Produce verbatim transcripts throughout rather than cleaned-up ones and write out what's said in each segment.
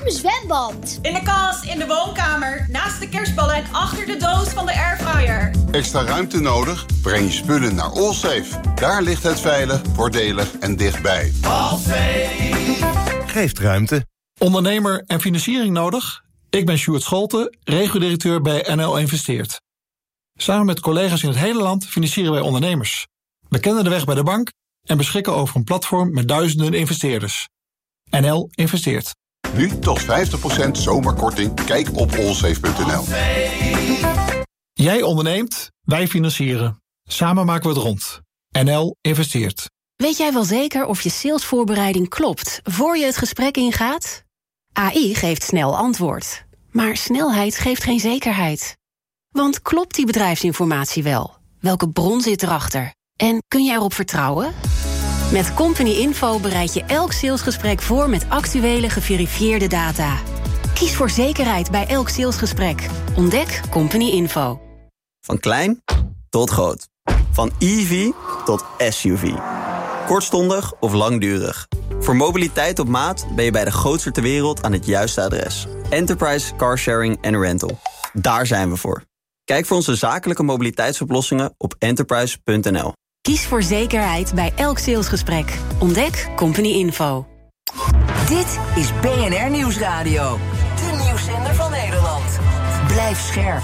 mijn zwembad. In de kast, in de woonkamer, naast de kerstballen en achter de doos van de airfryer. Extra ruimte nodig? Breng je spullen naar Allsafe. Daar ligt het veilig, voordelig en dichtbij. Allsafe geeft ruimte. Ondernemer en financiering nodig? Ik ben Sjoerd Scholte, regio-directeur bij N L Investeert. Samen met collega's in het hele land financieren wij ondernemers. We kennen de weg bij de bank en beschikken over een platform met duizenden investeerders. N L Investeert. Nu tot vijftig procent zomerkorting. Kijk op allsafe punt n l. Jij onderneemt, wij financieren. Samen maken we het rond. N L Investeert. Weet jij wel zeker of je salesvoorbereiding klopt voor je het gesprek ingaat? A I geeft snel antwoord. Maar snelheid geeft geen zekerheid. Want klopt die bedrijfsinformatie wel? Welke bron zit erachter? En kun je erop vertrouwen? Met Company Info bereid je elk salesgesprek voor met actuele geverifieerde data. Kies voor zekerheid bij elk salesgesprek. Ontdek Company Info. Van klein tot groot. Van E V tot S U V. Kortstondig of langdurig. Voor mobiliteit op maat ben je bij de grootste ter wereld aan het juiste adres. Enterprise Car Sharing and Rental. Daar zijn we voor. Kijk voor onze zakelijke mobiliteitsoplossingen op enterprise punt n l. Kies voor zekerheid bij elk salesgesprek. Ontdek Company Info. Dit is B N R Nieuwsradio. De nieuwszender van Nederland. Blijf scherp.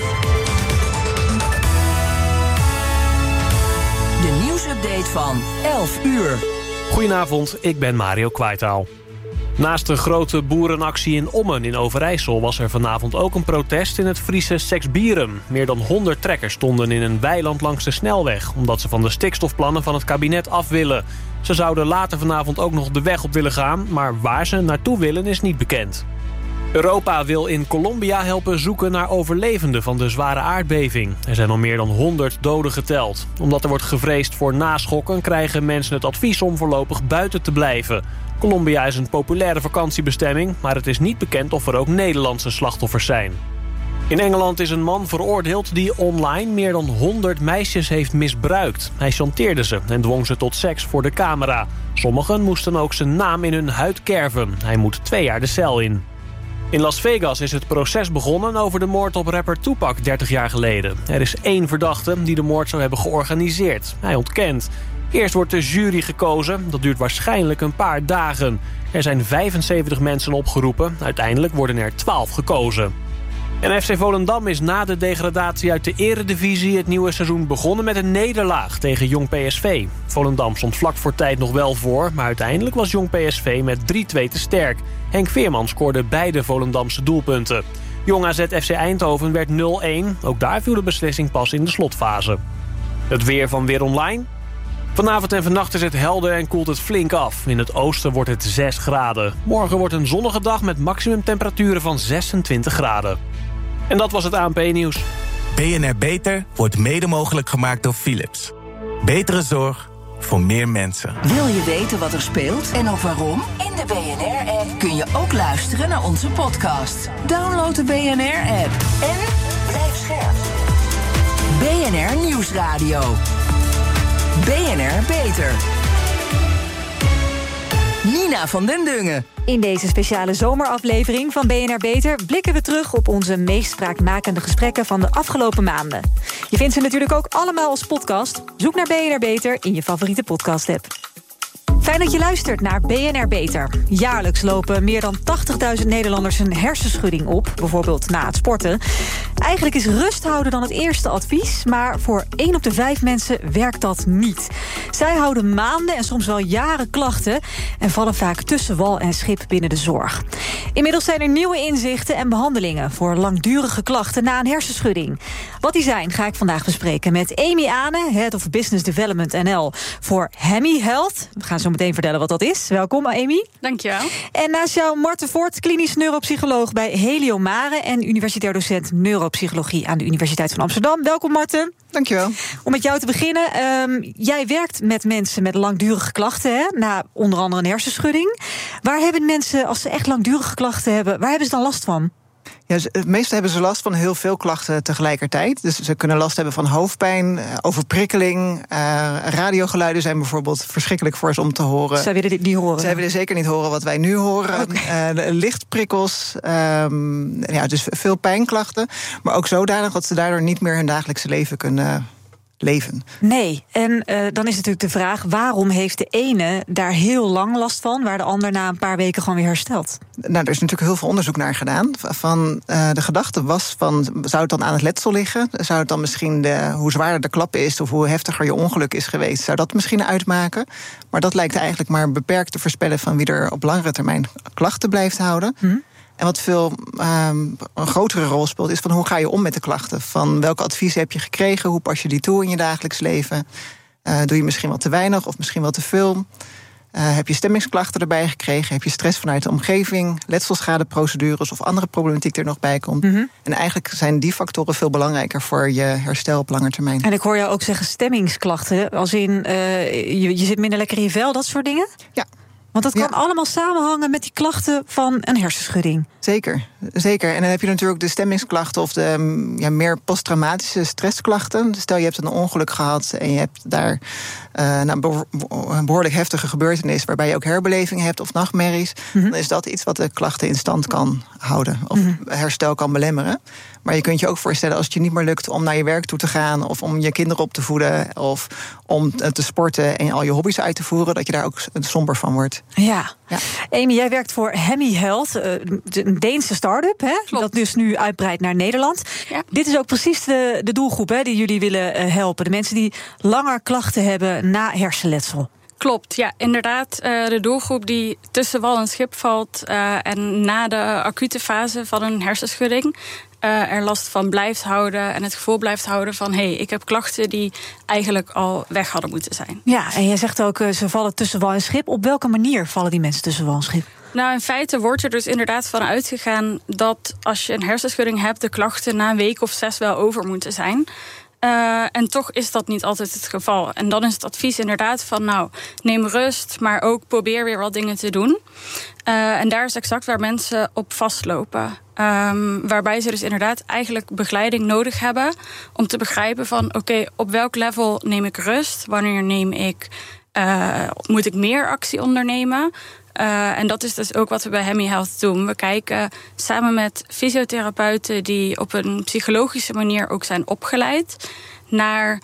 De nieuwsupdate van elf uur. Goedenavond, ik ben Mario Kwaitaal. Naast de grote boerenactie in Ommen in Overijssel was er vanavond ook een protest in het Friese Seksbierum. Meer dan honderd trekkers stonden in een weiland langs de snelweg, omdat ze van de stikstofplannen van het kabinet af willen. Ze zouden later vanavond ook nog de weg op willen gaan, maar waar ze naartoe willen is niet bekend. Europa wil in Colombia helpen zoeken naar overlevenden van de zware aardbeving. Er zijn al meer dan honderd doden geteld. Omdat er wordt gevreesd voor naschokken krijgen mensen het advies om voorlopig buiten te blijven. Colombia is een populaire vakantiebestemming, maar het is niet bekend of er ook Nederlandse slachtoffers zijn. In Engeland is een man veroordeeld die online meer dan honderd meisjes heeft misbruikt. Hij chanteerde ze en dwong ze tot seks voor de camera. Sommigen moesten ook zijn naam in hun huid kerven. Hij moet twee jaar de cel in. In Las Vegas is het proces begonnen over de moord op rapper Tupac dertig jaar geleden. Er is één verdachte die de moord zou hebben georganiseerd. Hij ontkent. Eerst wordt de jury gekozen. Dat duurt waarschijnlijk een paar dagen. Er zijn vijfenzeventig mensen opgeroepen. Uiteindelijk worden er twaalf gekozen. En F C Volendam is na de degradatie uit de eredivisie het nieuwe seizoen begonnen met een nederlaag tegen Jong P S V. Volendam stond vlak voor tijd nog wel voor, maar uiteindelijk was Jong P S V met drie twee te sterk. Henk Veerman scoorde beide Volendamse doelpunten. Jong A Z F C Eindhoven werd nul een. Ook daar viel de beslissing pas in de slotfase. Het weer van Weer Online. Vanavond en vannacht is het helder en koelt het flink af. In het oosten wordt het zes graden. Morgen wordt een zonnige dag met maximumtemperaturen van zesentwintig graden. En dat was het A N P-nieuws. B N R Beter wordt mede mogelijk gemaakt door Philips. Betere zorg voor meer mensen. Wil je weten wat er speelt en ook waarom? In de B N R-app kun je ook luisteren naar onze podcast. Download de B N R-app en blijf scherp. B N R Nieuwsradio. B N R Beter. Nina van den Dungen. In deze speciale zomeraflevering van B N R Beter blikken we terug op onze meest spraakmakende gesprekken van de afgelopen maanden. Je vindt ze natuurlijk ook allemaal als podcast. Zoek naar B N R Beter in je favoriete podcast-app. Fijn dat je luistert naar B N R Beter. Jaarlijks lopen meer dan tachtigduizend Nederlanders een hersenschudding op, bijvoorbeeld na het sporten. Eigenlijk is rust houden dan het eerste advies, maar voor één op de vijf mensen werkt dat niet. Zij houden maanden en soms wel jaren klachten en vallen vaak tussen wal en schip binnen de zorg. Inmiddels zijn er nieuwe inzichten en behandelingen voor langdurige klachten na een hersenschudding. Wat die zijn, ga ik vandaag bespreken met Amy Ane, Head of Business Development N L voor Hemi Health. We gaan zo meteen vertellen wat dat is. Welkom, Amy. Dankjewel. En naast jou Marten Voort, klinisch neuropsycholoog bij Helio Mare en universitair docent neuropsychologie aan de Universiteit van Amsterdam. Welkom, Marten. Dankjewel. Om met jou te beginnen. Um, jij werkt met mensen met langdurige klachten, hè, na onder andere een hersenschudding. Waar hebben mensen, als ze echt langdurige klachten hebben, waar hebben ze dan last van? Ja, meestal hebben ze last van heel veel klachten tegelijkertijd. Dus ze kunnen last hebben van hoofdpijn, overprikkeling. Uh, radiogeluiden zijn bijvoorbeeld verschrikkelijk voor ze om te horen. Zij willen dit niet horen? Zij willen zeker niet horen wat wij nu horen. Okay. Uh, lichtprikkels, um, ja, dus veel pijnklachten. Maar ook zodanig dat ze daardoor niet meer hun dagelijkse leven kunnen leven. Nee, en uh, dan is natuurlijk de vraag, waarom heeft de ene daar heel lang last van, waar de ander na een paar weken gewoon weer herstelt? Nou, er is natuurlijk heel veel onderzoek naar gedaan. Van, uh, de gedachte was van, zou het dan aan het letsel liggen? Zou het dan misschien, de, hoe zwaarder de klap is of hoe heftiger je ongeluk is geweest, zou dat misschien uitmaken? Maar dat lijkt eigenlijk maar beperkt te voorspellen van wie er op langere termijn klachten blijft houden. Hm. En wat veel um, een grotere rol speelt, is van hoe ga je om met de klachten? Van welke adviezen heb je gekregen? Hoe pas je die toe in je dagelijks leven? Uh, doe je misschien wel te weinig of misschien wel te veel? Uh, heb je stemmingsklachten erbij gekregen? Heb je stress vanuit de omgeving? Letselschadeprocedures of andere problematiek er nog bij komt? Mm-hmm. En eigenlijk zijn die factoren veel belangrijker voor je herstel op lange termijn. En ik hoor jou ook zeggen stemmingsklachten. Als in, uh, je, je zit minder lekker in je vel, dat soort dingen? Ja. Want dat kan ja. allemaal samenhangen met die klachten van een hersenschudding. Zeker, zeker. En dan heb je natuurlijk de stemmingsklachten of de ja, meer posttraumatische stressklachten. Stel je hebt een ongeluk gehad en je hebt daar uh, nou, een behoorlijk heftige gebeurtenis waarbij je ook herbeleving hebt of nachtmerries. Mm-hmm. Dan is dat iets wat de klachten in stand kan houden of mm-hmm. herstel kan belemmeren. Maar je kunt je ook voorstellen als het je niet meer lukt om naar je werk toe te gaan of om je kinderen op te voeden of om te sporten en al je hobby's uit te voeren, dat je daar ook somber van wordt. Ja. ja. Amy, jij werkt voor Hemi Health, een Deense start-up, hè, dat dus nu uitbreidt naar Nederland. Ja. Dit is ook precies de, de doelgroep hè, die jullie willen helpen. De mensen die langer klachten hebben na hersenletsel. Klopt, ja, inderdaad. Uh, de doelgroep die tussen wal en schip valt uh, en na de acute fase van een hersenschudding Uh, er last van blijft houden en het gevoel blijft houden van hé, hey, ik heb klachten die eigenlijk al weg hadden moeten zijn. Ja, en jij zegt ook, uh, ze vallen tussen wal en schip. Op welke manier vallen die mensen tussen wal en schip? Nou, in feite wordt er dus inderdaad van uitgegaan dat als je een hersenschudding hebt, de klachten na een week of zes wel over moeten zijn. Uh, en toch is dat niet altijd het geval. En dan is het advies inderdaad van nou, neem rust, maar ook probeer weer wat dingen te doen. Uh, en daar is exact waar mensen op vastlopen. Um, waarbij ze dus inderdaad eigenlijk begeleiding nodig hebben om te begrijpen van oké, okay, op welk level neem ik rust? Wanneer neem ik, uh, moet ik meer actie ondernemen? Uh, en dat is dus ook wat we bij Hemi Health doen. We kijken samen met fysiotherapeuten die op een psychologische manier ook zijn opgeleid naar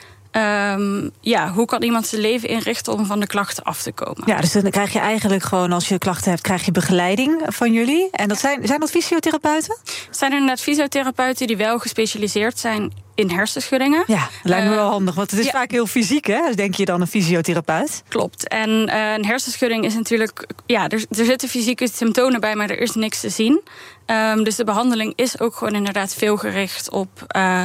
Um, ja, hoe kan iemand zijn leven inrichten om van de klachten af te komen? Ja, dus dan krijg je eigenlijk gewoon, als je klachten hebt, krijg je begeleiding van jullie. En dat zijn, zijn dat fysiotherapeuten? Het zijn inderdaad fysiotherapeuten die wel gespecialiseerd zijn in hersenschuddingen. Ja, dat lijkt me uh, wel handig, want het is ja. vaak heel fysiek, hè? Denk je dan een fysiotherapeut? Klopt. En uh, een hersenschudding is natuurlijk, ja, er, er zitten fysieke symptomen bij, maar er is niks te zien. Um, dus de behandeling is ook gewoon inderdaad veel gericht op Uh,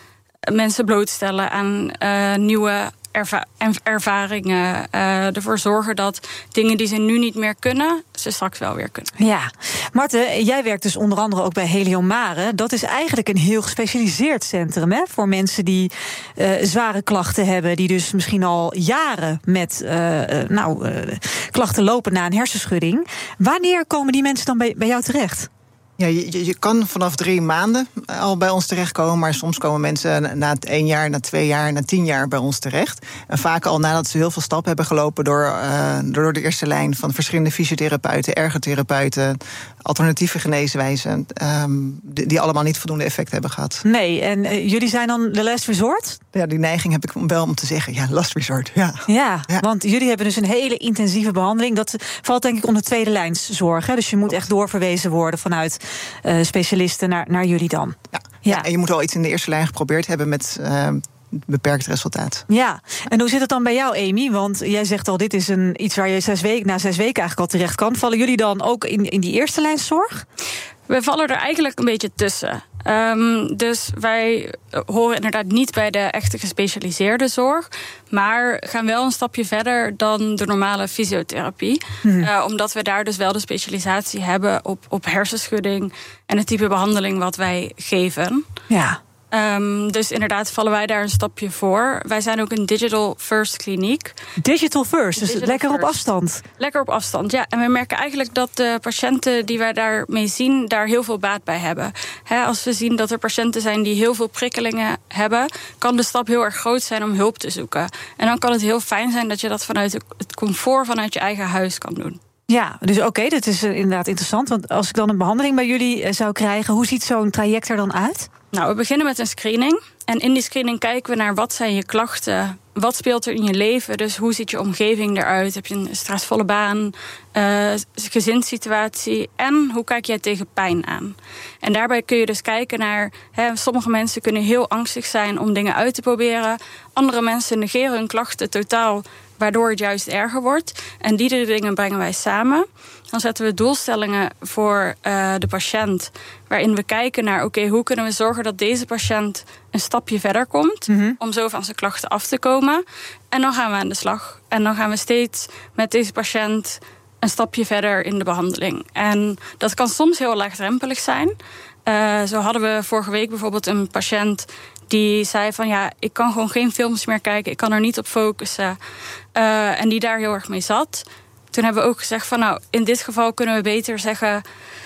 mensen blootstellen aan uh, nieuwe erva- ervaringen. Uh, ervoor zorgen dat dingen die ze nu niet meer kunnen, ze straks wel weer kunnen. Ja. Marten, jij werkt dus onder andere ook bij Heliomare. Dat is eigenlijk een heel gespecialiseerd centrum hè, voor mensen die uh, zware klachten hebben, die dus misschien al jaren met uh, uh, nou, uh, klachten lopen na een hersenschudding. Wanneer komen die mensen dan bij, bij jou terecht? Ja, je, je kan vanaf drie maanden al bij ons terechtkomen, maar soms komen mensen na één jaar, na twee jaar, na tien jaar bij ons terecht. En vaak al nadat ze heel veel stappen hebben gelopen door, uh, door de eerste lijn van verschillende fysiotherapeuten, ergotherapeuten, alternatieve geneeswijzen, um, die, die allemaal niet voldoende effect hebben gehad. Nee, en uh, jullie zijn dan de last resort? Ja, die neiging heb ik wel om te zeggen, ja, last resort, ja. Ja, ja. Want jullie hebben dus een hele intensieve behandeling. Dat valt denk ik onder tweede lijnszorg, hè? Dus je moet echt doorverwezen worden vanuit Uh, specialisten naar, naar jullie dan. Ja, ja. ja, en je moet wel iets in de eerste lijn geprobeerd hebben met uh, beperkt resultaat. Ja, en hoe zit het dan bij jou, Amy? Want jij zegt al, dit is een, iets waar je zes weken, na zes weken eigenlijk al terecht kan. Vallen jullie dan ook in, in die eerste lijnszorg? We vallen er eigenlijk een beetje tussen. Um, dus wij horen inderdaad niet bij de echte gespecialiseerde zorg, maar gaan wel een stapje verder dan de normale fysiotherapie. Hmm. Uh, omdat we daar dus wel de specialisatie hebben op, op hersenschudding en het type behandeling wat wij geven. Ja. Um, dus inderdaad vallen wij daar een stapje voor. Wij zijn ook een digital first kliniek. Digital first, dus digital lekker first. op afstand. Lekker op afstand, ja. En we merken eigenlijk dat de patiënten die wij daarmee zien, daar heel veel baat bij hebben. He, als we zien dat er patiënten zijn die heel veel prikkelingen hebben, kan de stap heel erg groot zijn om hulp te zoeken. En dan kan het heel fijn zijn dat je dat vanuit het comfort vanuit je eigen huis kan doen. Ja, dus oké, okay, dat is uh, inderdaad interessant. Want als ik dan een behandeling bij jullie uh, zou krijgen, hoe ziet zo'n traject er dan uit? Nou, we beginnen met een screening. En in die screening kijken we naar wat zijn je klachten, wat speelt er in je leven. Dus hoe ziet je omgeving eruit? Heb je een stressvolle baan, uh, gezinssituatie en hoe kijk jij tegen pijn aan? En daarbij kun je dus kijken naar, hè, sommige mensen kunnen heel angstig zijn om dingen uit te proberen. Andere mensen negeren hun klachten totaal, waardoor het juist erger wordt. En die drie dingen brengen wij samen. Dan zetten we doelstellingen voor uh, de patiënt, waarin we kijken naar, oké, okay, hoe kunnen we zorgen dat deze patiënt een stapje verder komt, mm-hmm. om zo van zijn klachten af te komen. En dan gaan we aan de slag. En dan gaan we steeds met deze patiënt een stapje verder in de behandeling. En dat kan soms heel laagdrempelig zijn. Uh, zo hadden we vorige week bijvoorbeeld een patiënt die zei van ja, ik kan gewoon geen films meer kijken, ik kan er niet op focussen. Uh, en die daar heel erg mee zat. Toen hebben we ook gezegd van nou, in dit geval kunnen we beter zeggen,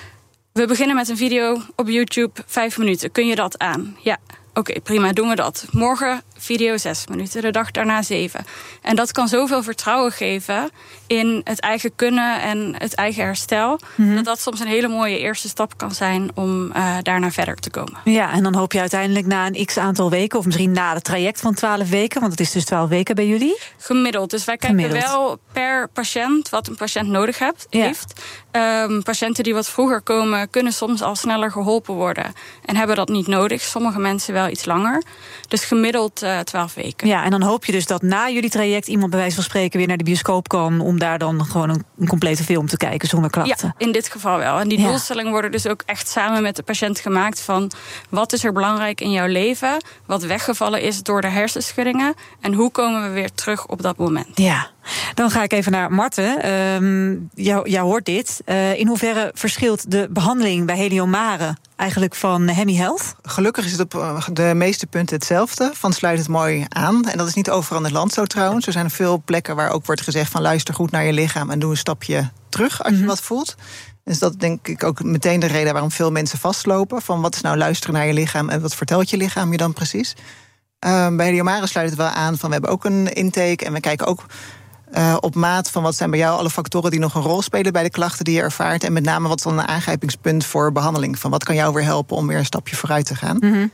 we beginnen met een video op YouTube, vijf minuten. Kun je dat aan? Ja, oké, okay, prima, doen we dat. Morgen video zes minuten, de dag daarna zeven. En dat kan zoveel vertrouwen geven in het eigen kunnen en het eigen herstel, mm-hmm. dat dat soms een hele mooie eerste stap kan zijn om uh, daarna verder te komen. Ja, en dan hoop je uiteindelijk na een x-aantal weken, of misschien na het traject van twaalf weken, want het is dus twaalf weken bij jullie? Gemiddeld. Dus wij kijken Gemiddeld. wel per patiënt wat een patiënt nodig hebt, ja. heeft. Um, patiënten die wat vroeger komen, kunnen soms al sneller geholpen worden en hebben dat niet nodig. Sommige mensen wel iets langer. Dus gemiddeld uh, twaalf weken. Ja, en dan hoop je dus dat na jullie traject iemand bij wijze van spreken weer naar de bioscoop kan om daar dan gewoon een, een complete film te kijken zonder klachten. Ja, in dit geval wel. En die ja. doelstellingen worden dus ook echt samen met de patiënt gemaakt van wat is er belangrijk in jouw leven, wat weggevallen is door de hersenschuddingen en hoe komen we weer terug op dat moment. Ja. Dan ga ik even naar Marten. Um, jou, jou hoort dit. Uh, in hoeverre verschilt de behandeling bij Heliomare eigenlijk van Hemi Health? Gelukkig is het op de meeste punten hetzelfde. Van sluit het mooi aan. En dat is niet overal in het land zo trouwens. Er zijn veel plekken waar ook wordt gezegd van luister goed naar je lichaam en doe een stapje terug als je mm-hmm. wat voelt. Dus dat denk ik ook meteen de reden waarom veel mensen vastlopen. Van wat is nou luisteren naar je lichaam en wat vertelt je lichaam je dan precies? Uh, bij Heliomare sluit het wel aan van we hebben ook een intake en we kijken ook Uh, op maat van wat zijn bij jou alle factoren die nog een rol spelen bij de klachten die je ervaart. En met name wat is dan een aangrijpingspunt voor behandeling. Van wat kan jou weer helpen om weer een stapje vooruit te gaan. Mm-hmm.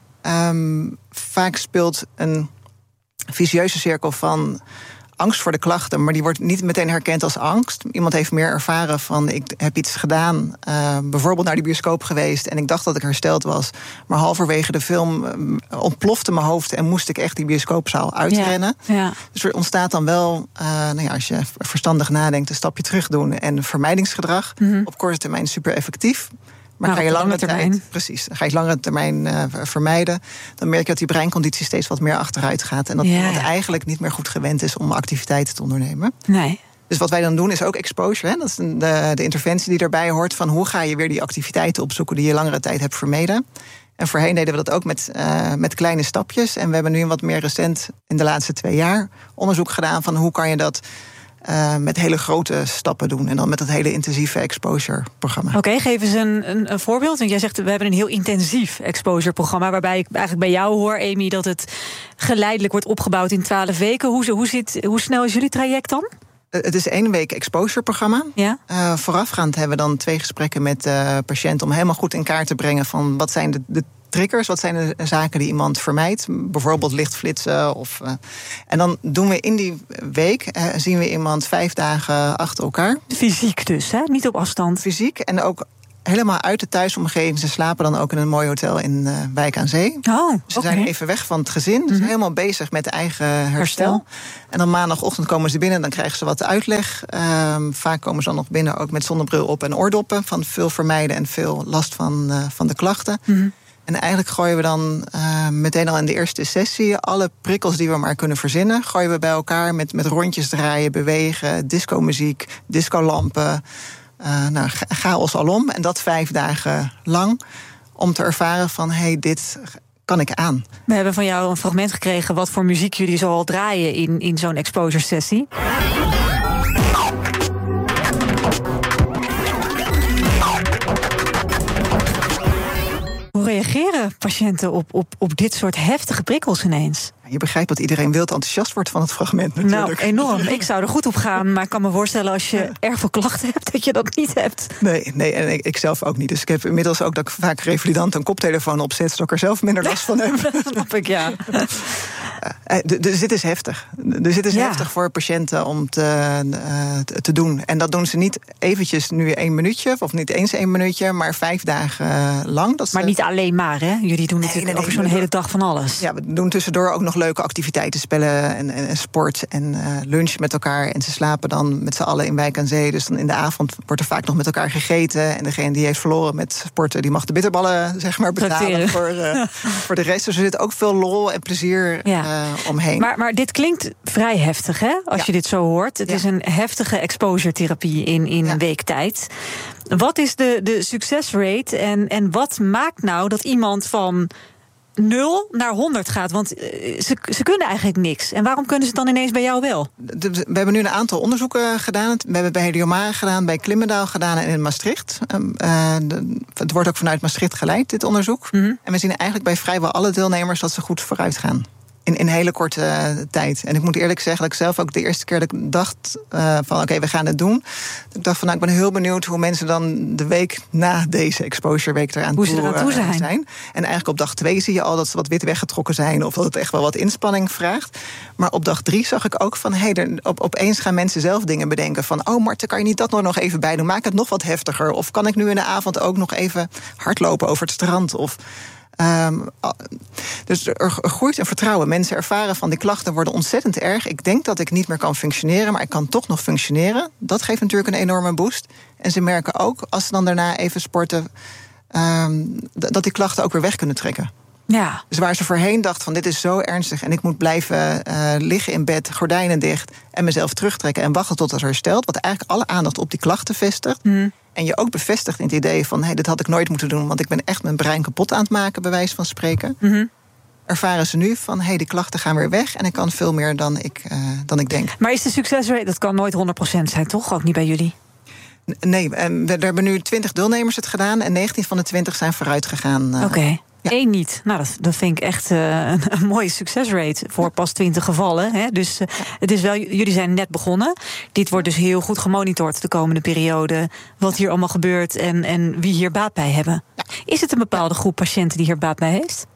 Um, vaak speelt een vicieuze cirkel van angst voor de klachten, maar die wordt niet meteen herkend als angst. Iemand heeft meer ervaren van ik heb iets gedaan, uh, bijvoorbeeld naar de bioscoop geweest en ik dacht dat ik hersteld was, maar halverwege de film uh, ontplofte mijn hoofd en moest ik echt die bioscoopzaal uitrennen. Ja, ja. Dus er ontstaat dan wel, uh, nou ja, als je verstandig nadenkt, een stapje terug doen en vermijdingsgedrag. Mm-hmm. Op korte termijn super effectief. Maar nou, ga je langere termijn, tijd, precies, ga je langere termijn uh, vermijden, dan merk je dat die breinconditie steeds wat meer achteruit gaat. En dat ja, iemand ja. eigenlijk niet meer goed gewend is om activiteiten te ondernemen. Nee. Dus wat wij dan doen is ook exposure. Hè? Dat is de, de interventie die daarbij hoort van hoe ga je weer die activiteiten opzoeken die je langere tijd hebt vermeden. En voorheen deden we dat ook met, uh, met kleine stapjes. En we hebben nu een wat meer recent, in de laatste twee jaar, onderzoek gedaan van hoe kan je dat Uh, met hele grote stappen doen. En dan met het hele intensieve exposure-programma. Oké, okay, geef eens een, een, een voorbeeld. Want jij zegt, we hebben een heel intensief exposure-programma, waarbij ik eigenlijk bij jou hoor, Amy, dat het geleidelijk wordt opgebouwd in twaalf weken. Hoe, hoe, zit, hoe snel is jullie traject dan? Uh, het is één week exposure-programma. Ja? Uh, voorafgaand hebben we dan twee gesprekken met de uh, patiënt om helemaal goed in kaart te brengen van wat zijn de, de triggers, wat zijn de zaken die iemand vermijdt. Bijvoorbeeld lichtflitsen. Of, uh, en dan doen we in die week, uh, zien we iemand vijf dagen achter elkaar. Fysiek dus, hè? Niet op afstand. Fysiek en ook helemaal uit de thuisomgeving. Ze slapen dan ook in een mooi hotel in uh, Wijk aan Zee. Oh, dus ze okay. zijn even weg van het gezin. Dus mm-hmm. helemaal bezig met eigen herstel. herstel. En dan maandagochtend komen ze binnen en dan krijgen ze wat uitleg. Um, vaak komen ze dan nog binnen ook met zonnebril op en oordoppen. Van veel vermijden en veel last van, uh, van de klachten. Mm-hmm. En eigenlijk gooien we dan uh, meteen al in de eerste sessie alle prikkels die we maar kunnen verzinnen, gooien we bij elkaar met, met rondjes draaien, bewegen, discomuziek, discolampen, uh, nou, chaos alom. En dat vijf dagen lang om te ervaren van, hé, hey, dit kan ik aan. We hebben van jou een fragment gekregen wat voor muziek jullie zoal draaien in, in zo'n exposure sessie. Hoe reageren patiënten op, op, op dit soort heftige prikkels ineens? Je begrijpt dat iedereen wild enthousiast wordt van het fragment natuurlijk. Nou, enorm. Ik zou er goed op gaan, maar ik kan me voorstellen als je erg veel klachten hebt, dat je dat niet hebt. Nee, nee en ik, ik zelf ook niet. Dus ik heb inmiddels ook dat ik vaak revalidant een koptelefoon opzet, zodat ik er zelf minder last van heb. Dat snap ik, ja. Uh, dus dit is heftig. Dus dit is ja. heftig voor patiënten om te, uh, te doen. En dat doen ze niet eventjes nu één minuutje, of niet eens één minuutje, maar vijf dagen uh, lang. Dat maar ze... niet alleen maar, hè? Jullie doen natuurlijk nee, nee, nee, over zo'n nee, hele dag van alles. Ja, we doen tussendoor ook nog leuke activiteiten, spellen en, en, en sport en uh, lunch met elkaar. En ze slapen dan met z'n allen in Wijk aan Zee. Dus dan in de avond wordt er vaak nog met elkaar gegeten. En degene die heeft verloren met sporten, die mag de bitterballen zeg maar betalen voor, uh, voor de rest. Dus er zit ook veel lol en plezier ja. uh, omheen. Maar, maar dit klinkt vrij heftig, hè? Als ja. je dit zo hoort. Het ja. is een heftige exposure-therapie in, in ja. een week tijd. Wat is de, de succesrate en, en wat maakt nou dat iemand van nul naar honderd gaat? Want ze, ze kunnen eigenlijk niks. En waarom kunnen ze het dan ineens bij jou wel? De, we hebben nu een aantal onderzoeken gedaan. We hebben bij Heliomare gedaan, bij Klimmendaal gedaan en in Maastricht. Uh, de, het wordt ook vanuit Maastricht geleid, dit onderzoek. Mm-hmm. En we zien eigenlijk bij vrijwel alle deelnemers dat ze goed vooruit gaan. In een hele korte uh, tijd. En ik moet eerlijk zeggen dat ik zelf ook de eerste keer dat ik dacht uh, van oké, okay, we gaan het doen. Ik dacht van nou, ik ben heel benieuwd hoe mensen dan de week na deze exposure week eraan hoe toe, ze eraan toe zijn. Uh, zijn. En eigenlijk op dag twee zie je al dat ze wat wit weggetrokken zijn of dat het echt wel wat inspanning vraagt. Maar op dag drie zag ik ook van hé, hey, op, opeens gaan mensen zelf dingen bedenken van oh Marten, kan je niet dat nog even bij doen? Maak het nog wat heftiger. Of kan ik nu in de avond ook nog even hardlopen over het strand? Of Um, dus er groeit een vertrouwen. Mensen ervaren van die klachten worden ontzettend erg. Ik denk dat ik niet meer kan functioneren, maar ik kan toch nog functioneren. Dat geeft natuurlijk een enorme boost. En ze merken ook, als ze dan daarna even sporten, um, dat die klachten ook weer weg kunnen trekken. Ja. Dus waar ze voorheen dacht van dit is zo ernstig en ik moet blijven uh, liggen in bed, gordijnen dicht en mezelf terugtrekken en wachten tot het herstelt, wat eigenlijk alle aandacht op die klachten vestigt. Mm. En je ook bevestigt in het idee van hey, dit had ik nooit moeten doen, want ik ben echt mijn brein kapot aan het maken, bij wijze van spreken. Mm-hmm. Ervaren ze nu van hey, die klachten gaan weer weg en ik kan veel meer dan ik, uh, dan ik denk. Maar is de succesrate, dat kan nooit honderd procent zijn, toch? Ook niet bij jullie? Nee, we, we hebben nu twintig deelnemers het gedaan en negentien van de twintig zijn vooruit gegaan. Uh, Oké. Okay. Ja. Eén niet. Nou, dat, dat vind ik echt uh, een, een mooie succesrate voor pas twintig gevallen. Hè. Dus uh, het is wel, jullie zijn net begonnen. Dit wordt dus heel goed gemonitord de komende periode. Wat hier allemaal gebeurt en, en wie hier baat bij hebben. Ja. Is het een bepaalde groep patiënten die hier baat bij heeft?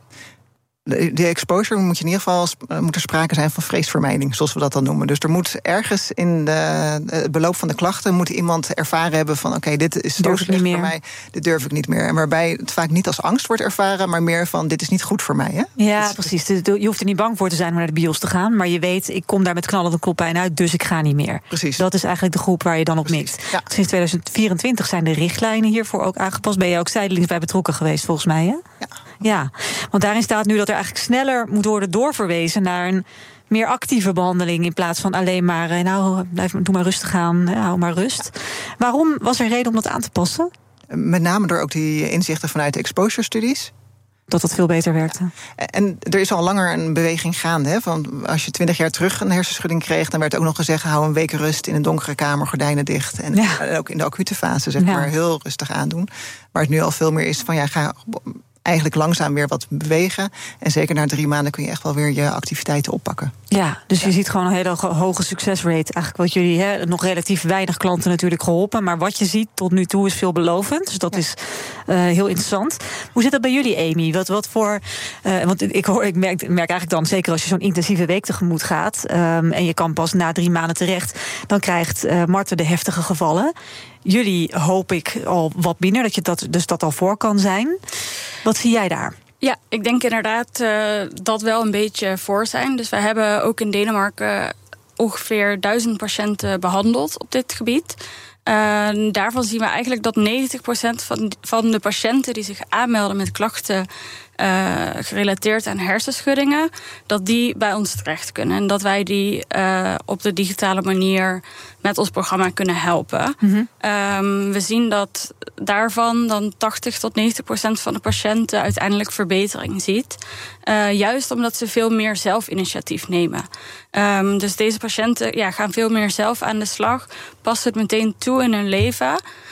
De, de exposure moet je in ieder geval moet er sprake zijn van vreesvermijding, zoals we dat dan noemen. Dus er moet ergens in de, het beloop van de klachten moet iemand ervaren hebben van oké, okay, dit is zo slecht voor mij, dit durf ik niet meer. En waarbij het vaak niet als angst wordt ervaren, maar meer van dit is niet goed voor mij. Hè? Ja, dus, precies. Je hoeft er niet bang voor te zijn om naar de bios te gaan, maar je weet, ik kom daar met knallende koppijn uit, dus ik ga niet meer. Precies. Dat is eigenlijk de groep waar je dan op precies. mikt. Ja. Sinds tweeduizend vierentwintig zijn de richtlijnen hiervoor ook aangepast. Ben je ook zijdelings bij betrokken geweest, volgens mij, hè? Ja. Ja, want daarin staat nu dat er eigenlijk sneller moet worden doorverwezen naar een meer actieve behandeling in plaats van alleen maar nou, blijf, doe maar rustig aan, hou maar rust. Ja. Waarom was er reden om dat aan te passen? Met name door ook die inzichten vanuit de exposure-studies. Dat dat veel beter werkte. Ja. En er is al langer een beweging gaande. Hè? Van als je twintig jaar terug een hersenschudding kreeg, dan werd ook nog gezegd hou een week rust in een donkere kamer, gordijnen dicht. En ja. ook in de acute fase zeg maar ja. heel rustig aandoen. Waar het nu al veel meer is van ja, ga eigenlijk langzaam weer wat bewegen. En zeker na drie maanden kun je echt wel weer je activiteiten oppakken. Ja, dus ja. je ziet gewoon een hele hoge succesrate. Eigenlijk wat jullie, hè, nog relatief weinig klanten natuurlijk geholpen. Maar wat je ziet tot nu toe is veelbelovend. Dus dat ja. is uh, heel interessant. Hoe zit dat bij jullie, Amy? Wat, wat voor, uh, want ik, hoor, ik merk, merk eigenlijk dan, zeker als je zo'n intensieve week tegemoet gaat, um, en je kan pas na drie maanden terecht, dan krijgt uh, Marten de heftige gevallen. Jullie hoop ik al wat minder, dat je dat, dus dat al voor kan zijn. Wat zie jij daar? Ja, ik denk inderdaad uh, dat wel een beetje voor zijn. Dus wij hebben ook in Denemarken ongeveer duizend patiënten behandeld op dit gebied. Uh, daarvan zien we eigenlijk dat negentig procent van, van de patiënten die zich aanmelden met klachten uh, gerelateerd aan hersenschuddingen, dat die bij ons terecht kunnen. En dat wij die uh, op de digitale manier met ons programma kunnen helpen. Mm-hmm. Um, we zien dat daarvan dan tachtig tot negentig procent van de patiënten uiteindelijk verbetering ziet. Uh, juist omdat ze veel meer zelfinitiatief nemen. Um, dus deze patiënten ja, gaan veel meer zelf aan de slag, passen het meteen toe in hun leven.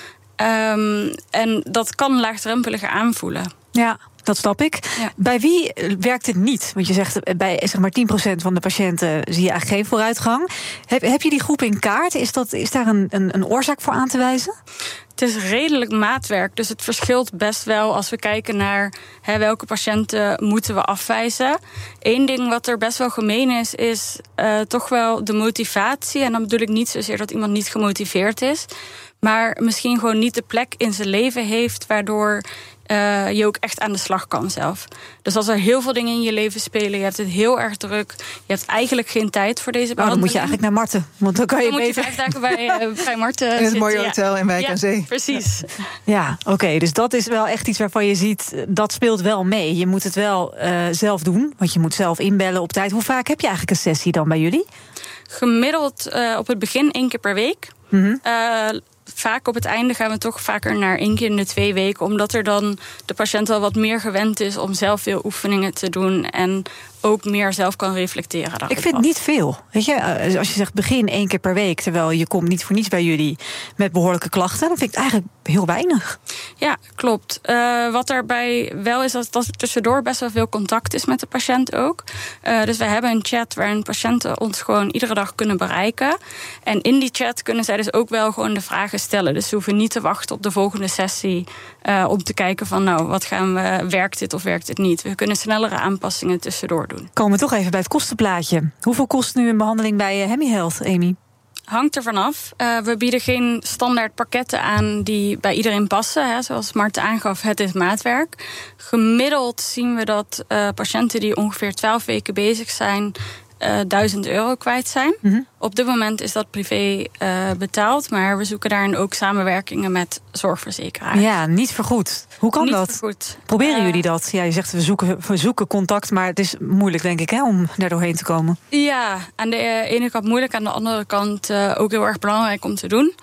Um, en dat kan laagdrempeliger aanvoelen. Ja, dat snap ik. Ja. Bij wie werkt het niet? Want je zegt, bij zeg maar tien procent van de patiënten zie je eigenlijk geen vooruitgang. Heb, heb je die groep in kaart? Is, dat, is daar een, een, een oorzaak voor aan te wijzen? Het is redelijk maatwerk, dus het verschilt best wel als we kijken naar hè, welke patiënten moeten we afwijzen. Eén ding wat er best wel gemeen is, is uh, toch wel de motivatie. En dan bedoel ik niet zozeer dat iemand niet gemotiveerd is, maar misschien gewoon niet de plek in zijn leven heeft waardoor Uh, je ook echt aan de slag kan zelf. Dus als er heel veel dingen in je leven spelen, je hebt het heel erg druk, je hebt eigenlijk geen tijd voor deze behandeling. Nou, dan moet je eigenlijk naar Marten, want dan kan je dan beter... moet je vijf dagen bij, uh, bij Marten in het zitten, mooie ja. hotel in Wijk ja, aan Zee. Precies. Ja, oké, okay, dus dat is wel echt iets waarvan je ziet, dat speelt wel mee. Je moet het wel uh, zelf doen, want je moet zelf inbellen op tijd. Hoe vaak heb je eigenlijk een sessie dan bij jullie? Gemiddeld uh, op het begin één keer per week. Mm-hmm. Uh, Vaak op het einde gaan we toch vaker naar één keer in de twee weken, omdat er dan de patiënt al wat meer gewend is om zelf veel oefeningen te doen en ook meer zelf kan reflecteren. Ik vind het niet veel. Weet je, als je zegt begin één keer per week, terwijl je komt niet voor niets bij jullie met behoorlijke klachten, dan vind ik het eigenlijk heel weinig. Ja, klopt. Uh, wat daarbij wel is, dat, dat er tussendoor best wel veel contact is met de patiënt ook. Uh, dus wij hebben een chat waarin patiënten ons gewoon iedere dag kunnen bereiken. En in die chat kunnen zij dus ook wel gewoon de vragen stellen. Dus ze hoeven niet te wachten op de volgende sessie uh, om te kijken van nou, wat gaan we, werkt dit of werkt dit niet? We kunnen snellere aanpassingen tussendoor doen. Komen we toch even bij het kostenplaatje. Hoeveel kost nu een behandeling bij Hemi Health, Amy? Hangt er vanaf. Uh, we bieden geen standaard pakketten aan die bij iedereen passen. Hè. Zoals Marten aangaf, het is maatwerk. Gemiddeld zien we dat uh, patiënten die ongeveer twaalf weken bezig zijn Uh, duizend euro kwijt zijn. Mm-hmm. Op dit moment is dat privé uh, betaald, maar we zoeken daarin ook samenwerkingen met zorgverzekeraars. Ja, niet vergoed. Hoe kan niet dat? Vergoed. Proberen uh, jullie dat? Ja, je zegt we zoeken, we zoeken contact, maar het is moeilijk, denk ik, hè, om daar doorheen te komen. Ja, aan de ene kant moeilijk, aan de andere kant uh, ook heel erg belangrijk om te doen.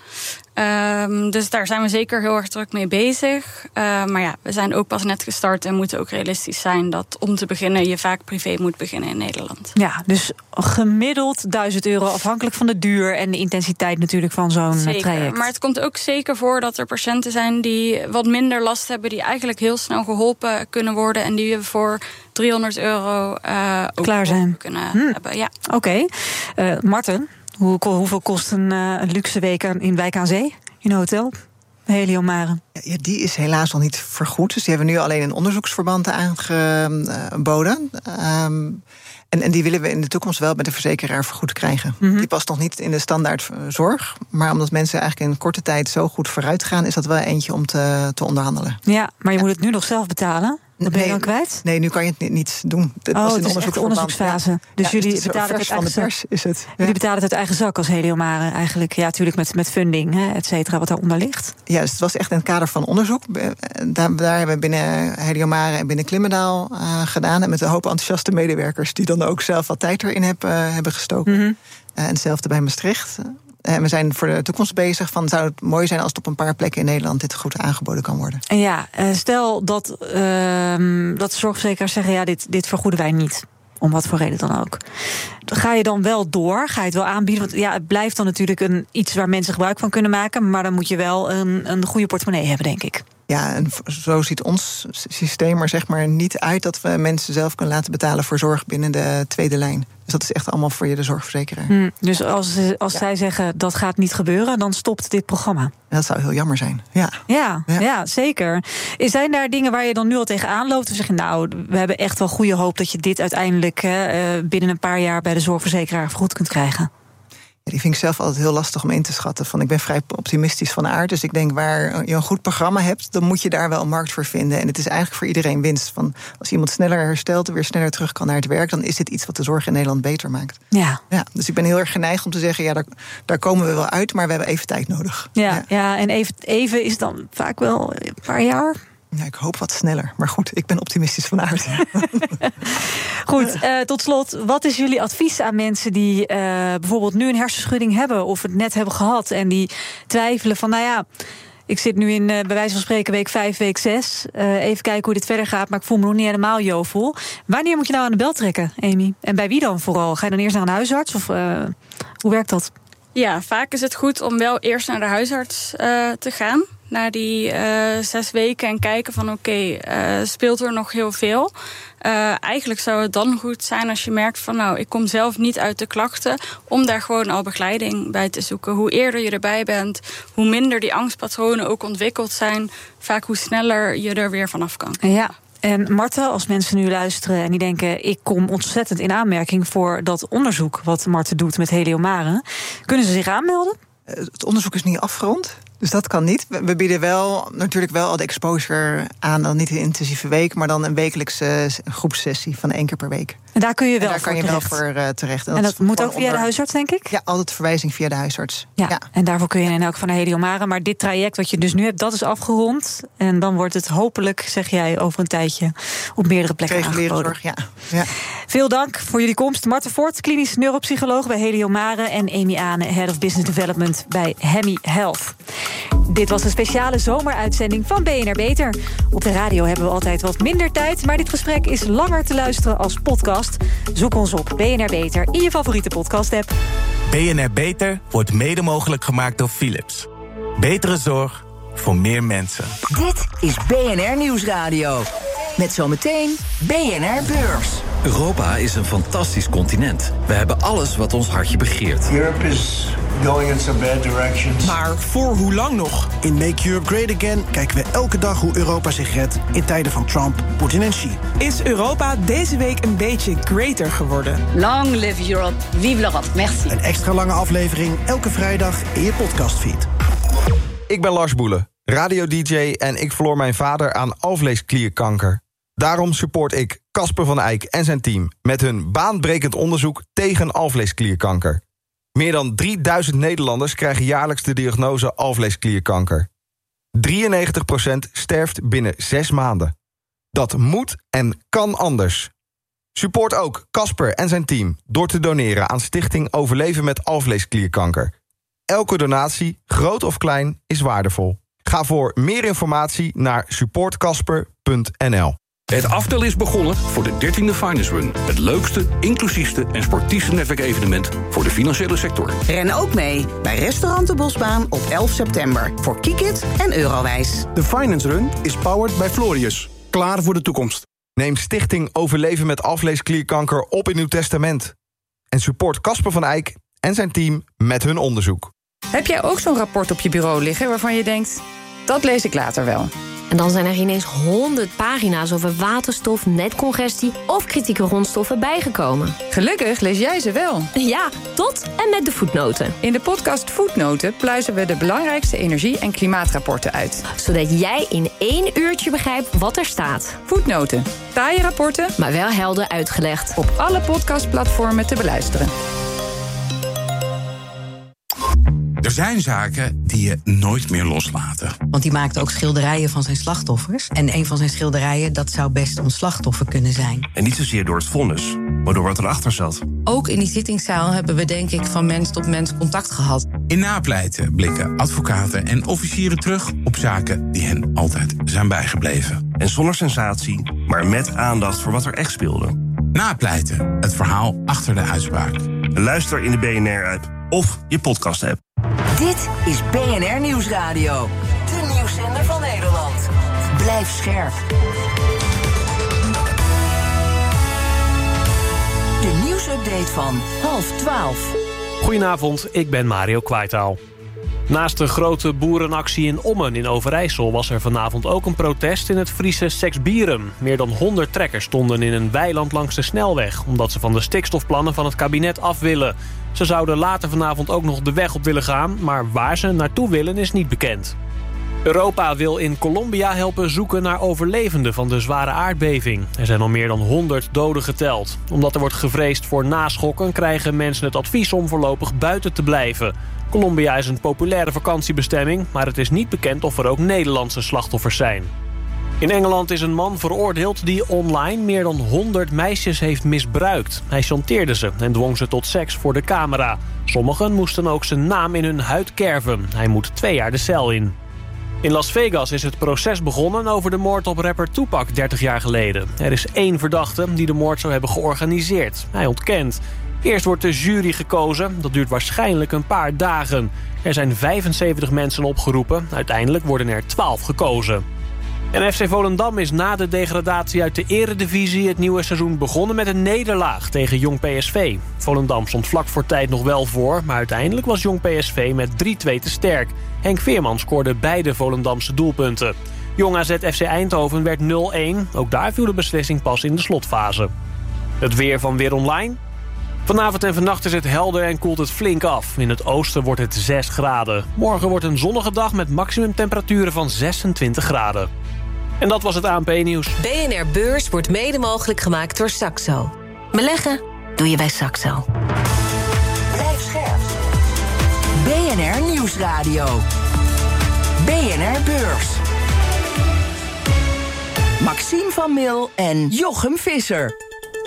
Um, dus daar zijn we zeker heel erg druk mee bezig. Uh, maar ja, we zijn ook pas net gestart en moeten ook realistisch zijn dat om te beginnen je vaak privé moet beginnen in Nederland. Ja, dus gemiddeld duizend euro afhankelijk van de duur en de intensiteit natuurlijk van zo'n zeker, traject. Maar het komt ook zeker voor dat er patiënten zijn die wat minder last hebben, die eigenlijk heel snel geholpen kunnen worden en die we voor driehonderd euro uh, ook klaar zijn kunnen hm. hebben. Ja. Oké, okay. uh, Marten. Hoe, hoeveel kost een, uh, een luxe week in Wijk aan Zee? In een hotel? Heliomare. Ja, die is helaas nog niet vergoed. Dus die hebben we nu alleen in onderzoeksverband aangeboden. Um, en, en die willen we in de toekomst wel met de verzekeraar vergoed krijgen. Mm-hmm. Die past nog niet in de standaard zorg. Maar omdat mensen eigenlijk in korte tijd zo goed vooruit gaan, is dat wel eentje om te, te onderhandelen. Ja, maar je ja. moet het nu nog zelf betalen. Dat ben je nee, dan kwijt? Nee, nu kan je het niet, niet doen. Het oh, was het is echt de onderzoeksfase. Ja. Dus ja, jullie dus betalen het uit eigen zak. Is het. Ja. Jullie betalen het uit eigen zak als Heliomare eigenlijk. Ja, natuurlijk met, met funding, hè, et cetera, wat daaronder ligt. Ja, dus het was echt in het kader van onderzoek. Daar, daar hebben we binnen Heliomare en binnen Klimmendaal uh, gedaan. En met een hoop enthousiaste medewerkers die dan ook zelf wat tijd erin heb, uh, hebben gestoken. Mm-hmm. Uh, en hetzelfde bij Maastricht. En we zijn voor de toekomst bezig van, zou het mooi zijn als het op een paar plekken in Nederland dit goed aangeboden kan worden. En ja, stel dat, uh, dat de zorgverzekeraars zeggen, ja, dit, dit vergoeden wij niet. Om wat voor reden dan ook. Ga je dan wel door? Ga je het wel aanbieden? Want ja, het blijft dan natuurlijk een, iets waar mensen gebruik van kunnen maken. Maar dan moet je wel een, een goede portemonnee hebben, denk ik. Ja, en zo ziet ons systeem er zeg maar niet uit dat we mensen zelf kunnen laten betalen voor zorg binnen de tweede lijn. Dus dat is echt allemaal voor je de zorgverzekeraar. Hmm, dus als, als ja. zij zeggen dat gaat niet gebeuren, dan stopt dit programma. Dat zou heel jammer zijn. Ja, ja, ja. ja zeker. Zijn daar dingen waar je dan nu al tegenaan loopt? We zeggen, nou, we hebben echt wel goede hoop dat je dit uiteindelijk uh, binnen een paar jaar bij de zorgverzekeraar vergoed kunt krijgen. Ja, die vind ik zelf altijd heel lastig om in te schatten. Van, ik ben vrij optimistisch van aard. Dus ik denk, waar je een goed programma hebt, dan moet je daar wel een markt voor vinden. En het is eigenlijk voor iedereen winst. Van, als iemand sneller herstelt en weer sneller terug kan naar het werk, dan is dit iets wat de zorg in Nederland beter maakt. Ja. Ja, dus ik ben heel erg geneigd om te zeggen, ja, daar, daar komen we wel uit, maar we hebben even tijd nodig. Ja, ja. ja en even, even is dan vaak wel een paar jaar. Ja, ik hoop wat sneller. Maar goed, ik ben optimistisch van aard. Goed, uh, tot slot. Wat is jullie advies aan mensen die uh, bijvoorbeeld nu een hersenschudding hebben of het net hebben gehad en die twijfelen van, nou ja, Ik zit nu in, uh, bij wijze van spreken, week vijf, week zes. Uh, even kijken hoe dit verder gaat, maar ik voel me nog niet helemaal jovel. Wanneer moet je nou aan de bel trekken, Amy? En bij wie dan vooral? Ga je dan eerst naar een huisarts? Of uh, hoe werkt dat? Ja, vaak is het goed om wel eerst naar de huisarts uh, te gaan. Na die uh, zes weken en kijken van oké, okay, uh, speelt er nog heel veel? Uh, eigenlijk zou het dan goed zijn als je merkt van nou, ik kom zelf niet uit de klachten, om daar gewoon al begeleiding bij te zoeken. Hoe eerder je erbij bent, hoe minder die angstpatronen ook ontwikkeld zijn, vaak hoe sneller je er weer vanaf kan. Ja. En Marten, als mensen nu luisteren en die denken, ik kom ontzettend in aanmerking voor dat onderzoek wat Marten doet met Heliomare, kunnen ze zich aanmelden? Het onderzoek is niet afgerond, dus dat kan niet. We bieden wel natuurlijk wel al de exposure aan, dan niet een intensieve week, maar dan een wekelijkse groepssessie van één keer per week. En daar kun je wel daar voor kan je terecht. wel voor uh, terecht. En dat, en dat moet ook via onder... de huisarts, denk ik? Ja, altijd verwijzing via de huisarts. Ja, ja, en daarvoor kun je in elk geval naar Heliomare. Maar dit traject wat je dus nu hebt, dat is afgerond. En dan wordt het hopelijk, zeg jij, over een tijdje op meerdere plekken reguliere aangeboden. Zorg, ja. ja. Veel dank voor jullie komst. Marten Voort, klinisch neuropsycholoog bij Heliomare, en Amy Ane, Head of Business Development bij Hemi Health. Dit was een speciale zomeruitzending van B N R Beter. Op de radio hebben we altijd wat minder tijd, maar dit gesprek is langer te luisteren als podcast. Zoek ons op B N R Beter in je favoriete podcast-app. B N R Beter wordt mede mogelijk gemaakt door Philips. Betere zorg voor meer mensen. Dit is B N R Nieuwsradio. Met zometeen B N R Beurs. Europa is een fantastisch continent. We hebben alles wat ons hartje begeert. Europe is going in some bad directions. Maar voor hoe lang nog? In Make Europe Great Again kijken we elke dag hoe Europa zich redt in tijden van Trump, Poetin en Xi. Is Europa deze week een beetje greater geworden? Long live Europe, vive l'Europe, merci. Een extra lange aflevering elke vrijdag in je podcastfeed. Ik ben Lars Boelen, radio-d j en ik verloor mijn vader aan alvleesklierkanker. Daarom support ik Casper van Eyck en zijn team met hun baanbrekend onderzoek tegen alvleesklierkanker. Meer dan drieduizend Nederlanders krijgen jaarlijks de diagnose alvleesklierkanker. drieënnegentig procent sterft binnen zes maanden. Dat moet en kan anders. Support ook Casper en zijn team door te doneren aan Stichting Overleven met alvleesklierkanker. Elke donatie, groot of klein, is waardevol. Ga voor meer informatie naar support casper punt n l. Het aftel is begonnen voor de dertiende Finance Run. Het leukste, inclusiefste en sportiefste netwerkevenement voor de financiële sector. Ren ook mee bij Restaurant de Bosbaan op elf september. Voor Kikit en Eurowijs. De Finance Run is powered by Florius. Klaar voor de toekomst. Neem Stichting Overleven met alvleesklierkanker op in uw testament. En support Casper van Eyck en zijn team met hun onderzoek. Heb jij ook zo'n rapport op je bureau liggen waarvan je denkt, dat lees ik later wel? En dan zijn er ineens honderd pagina's over waterstof, netcongestie of kritieke grondstoffen bijgekomen. Gelukkig lees jij ze wel. Ja, tot en met de voetnoten. In de podcast Voetnoten pluizen we de belangrijkste energie- en klimaatrapporten uit. Zodat jij in één uurtje begrijpt wat er staat. Voetnoten. Taaie rapporten, maar wel helder uitgelegd. Op alle podcastplatformen te beluisteren. Er zijn zaken die je nooit meer loslaten. Want die maakte ook schilderijen van zijn slachtoffers. En een van zijn schilderijen, dat zou best ons slachtoffer kunnen zijn. En niet zozeer door het vonnis, maar door wat erachter zat. Ook in die zittingszaal hebben we denk ik van mens tot mens contact gehad. In Napleiten blikken advocaten en officieren terug op zaken die hen altijd zijn bijgebleven. En zonder sensatie, maar met aandacht voor wat er echt speelde. Napleiten, het verhaal achter de uitspraak. Luister in de B N R-app of je podcast-app. Dit is B N R Nieuwsradio. De nieuwszender van Nederland. Blijf scherp. De nieuwsupdate van half twaalf. Goedenavond, ik ben Mario Kwaitaal. Naast de grote boerenactie in Ommen in Overijssel was er vanavond ook een protest in het Friese Seksbierum. Meer dan honderd trekkers stonden in een weiland langs de snelweg, omdat ze van de stikstofplannen van het kabinet af willen. Ze zouden later vanavond ook nog de weg op willen gaan, maar waar ze naartoe willen is niet bekend. Europa wil in Colombia helpen zoeken naar overlevenden van de zware aardbeving. Er zijn al meer dan honderd doden geteld. Omdat er wordt gevreesd voor naschokken krijgen mensen het advies om voorlopig buiten te blijven. Colombia is een populaire vakantiebestemming, maar het is niet bekend of er ook Nederlandse slachtoffers zijn. In Engeland is een man veroordeeld die online meer dan honderd meisjes heeft misbruikt. Hij chanteerde ze en dwong ze tot seks voor de camera. Sommigen moesten ook zijn naam in hun huid kerven. Hij moet twee jaar de cel in. In Las Vegas is het proces begonnen over de moord op rapper Tupac dertig jaar geleden. Er is één verdachte die de moord zou hebben georganiseerd. Hij ontkent. Eerst wordt de jury gekozen. Dat duurt waarschijnlijk een paar dagen. Er zijn vijfenzeventig mensen opgeroepen. Uiteindelijk worden er twaalf gekozen. En F C Volendam is na de degradatie uit de eredivisie het nieuwe seizoen begonnen met een nederlaag tegen Jong P S V. Volendam stond vlak voor tijd nog wel voor, maar uiteindelijk was Jong P S V met drie twee te sterk. Henk Veerman scoorde beide Volendamse doelpunten. Jong A Z F C Eindhoven werd nul een. Ook daar viel de beslissing pas in de slotfase. Het weer van Weer Online. Vanavond en vannacht is het helder en koelt het flink af. In het oosten wordt het zes graden. Morgen wordt een zonnige dag met maximumtemperaturen van zesentwintig graden. En dat was het A N P-nieuws. B N R Beurs wordt mede mogelijk gemaakt door Saxo. Beleggen doe je bij Saxo. Blijf scherp. B N R Nieuwsradio. B N R Beurs. Maxime van Mil en Jochem Visser.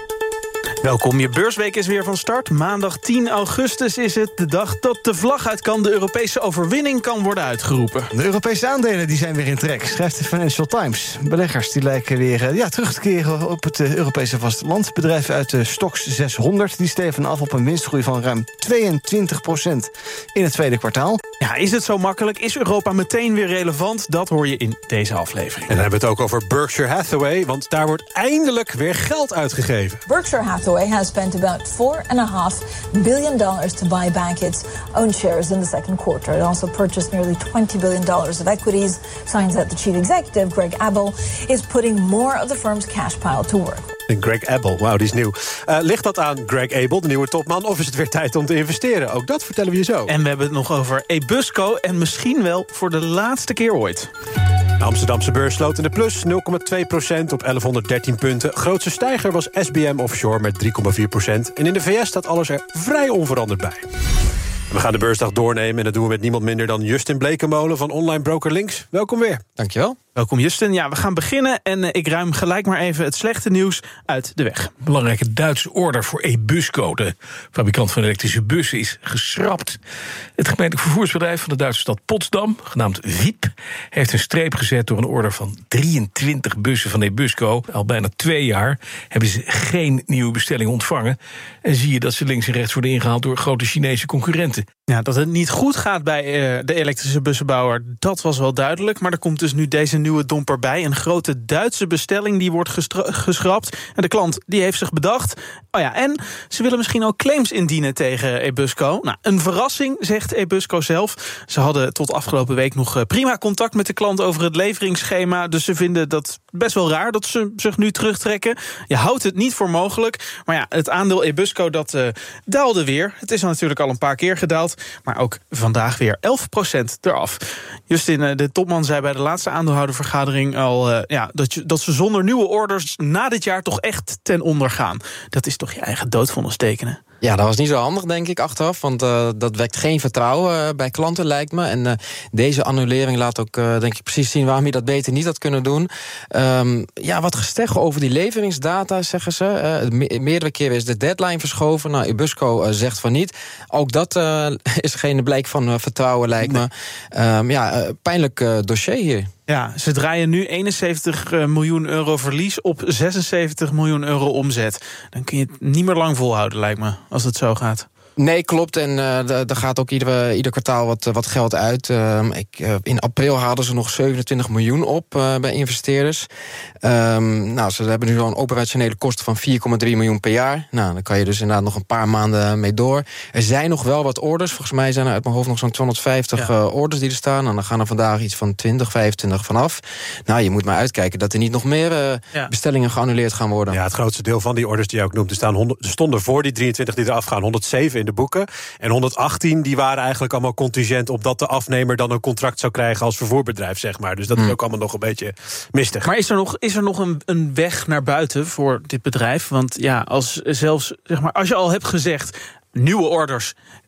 Welkom, je beursweek is weer van start. Maandag tien augustus is het de dag dat de vlag uit kan. De Europese overwinning kan worden uitgeroepen. De Europese aandelen die zijn weer in trek, schrijft de Financial Times. Beleggers die lijken weer ja, terug te keren op het Europese vasteland. Bedrijven uit de Stoxx zeshonderd die steven af op een winstgroei van ruim tweeëntwintig procent in het tweede kwartaal. Ja, is het zo makkelijk? Is Europa meteen weer relevant? Dat hoor je in deze aflevering. En dan hebben we het ook over Berkshire Hathaway, want daar wordt eindelijk weer geld uitgegeven. Berkshire Hathaway has spent about four and a half billion dollars to buy back its own shares in the second quarter. It also purchased nearly twenty billion dollars of equities, signs that the chief executive, Greg Abel, is putting more of the firm's cash pile to work. Greg Abel, wauw, die is nieuw. Uh, ligt dat aan Greg Abel, de nieuwe topman, of is het weer tijd om te investeren? Ook dat vertellen we je zo. En we hebben het nog over Ebusco en misschien wel voor de laatste keer ooit. De Amsterdamse beurs sloot in de plus, nul komma twee procent op elfhonderddertien punten. Grootste stijger was S B M Offshore met drie komma vier procent. En in de V S staat alles er vrij onveranderd bij. We gaan de beursdag doornemen en dat doen we met niemand minder dan Justin Blekemolen van Online Broker Links. Welkom weer. Dankjewel. Welkom Justin. Ja, we gaan beginnen en uh, ik ruim gelijk maar even het slechte nieuws uit de weg. Belangrijke Duitse order voor Ebusco, de fabrikant van elektrische bussen, is geschrapt. Het gemeentelijk vervoersbedrijf van de Duitse stad Potsdam, genaamd V I P, heeft een streep gezet door een order van drieëntwintig bussen van Ebusco. Al bijna twee jaar hebben ze geen nieuwe bestelling ontvangen. En zie je dat ze links en rechts worden ingehaald door grote Chinese concurrenten. Ja, dat het niet goed gaat bij uh, de elektrische bussenbouwer, dat was wel duidelijk. Maar er komt dus nu deze nieuwe domper bij. Een grote Duitse bestelling die wordt gestra- geschrapt. En de klant die heeft zich bedacht. Oh ja, en ze willen misschien ook claims indienen tegen Ebusco. Nou, een verrassing, zegt Ebusco zelf. Ze hadden tot afgelopen week nog prima contact met de klant over het leveringsschema. Dus ze vinden dat best wel raar dat ze zich nu terugtrekken. Je houdt het niet voor mogelijk. Maar ja, het aandeel Ebusco dat uh, daalde weer. Het is natuurlijk al een paar keer gedaald. Maar ook vandaag weer elf procent eraf. Justin, de topman zei bij de laatste aandeelhoudervergadering al uh, ja, dat, je, dat ze zonder nieuwe orders na dit jaar toch echt ten onder gaan. Dat is toch je eigen doodvonnis tekenen? Ja, dat was niet zo handig, denk ik, achteraf. Want uh, dat wekt geen vertrouwen uh, bij klanten, lijkt me. En uh, deze annulering laat ook, uh, denk ik, precies zien waarom je dat beter niet had kunnen doen. Um, ja, wat gesteg over die leveringsdata, zeggen ze. Uh, me- meerdere keren is de deadline verschoven. Nou, Ebusco uh, zegt van niet. Ook dat uh, is geen blijk van uh, vertrouwen, lijkt nee. me. Um, ja, uh, pijnlijk uh, dossier hier. Ja, ze draaien nu eenenzeventig miljoen euro verlies op zesenzeventig miljoen euro omzet. Dan kun je het niet meer lang volhouden, lijkt me, als het zo gaat. Nee, klopt. En uh, er gaat ook ieder, ieder kwartaal wat, wat geld uit. Uh, ik, uh, in april haalden ze nog zevenentwintig miljoen op uh, bij investeerders. Um, nou, ze hebben nu al een operationele kosten van vier komma drie miljoen per jaar. Nou, dan kan je dus inderdaad nog een paar maanden mee door. Er zijn nog wel wat orders. Volgens mij zijn er uit mijn hoofd nog zo'n tweehonderdvijftig ja. uh, orders die er staan. En dan gaan er vandaag iets van twintig, vijfentwintig vanaf. Nou, je moet maar uitkijken dat er niet nog meer uh, ja. bestellingen geannuleerd gaan worden. Ja, het grootste deel van die orders die je ook noemt, er, staan honderd, er stonden voor die drieëntwintig die eraf gaan honderdzeven in de boeken. En honderdachttien die waren eigenlijk allemaal contingent op dat de afnemer dan een contract zou krijgen als vervoerbedrijf, zeg maar. Dus dat hmm. is ook allemaal nog een beetje mistig. Maar is er nog, is er nog een, een weg naar buiten voor dit bedrijf? Want ja, als zelfs, zeg maar, als je al hebt gezegd, nieuwe orders,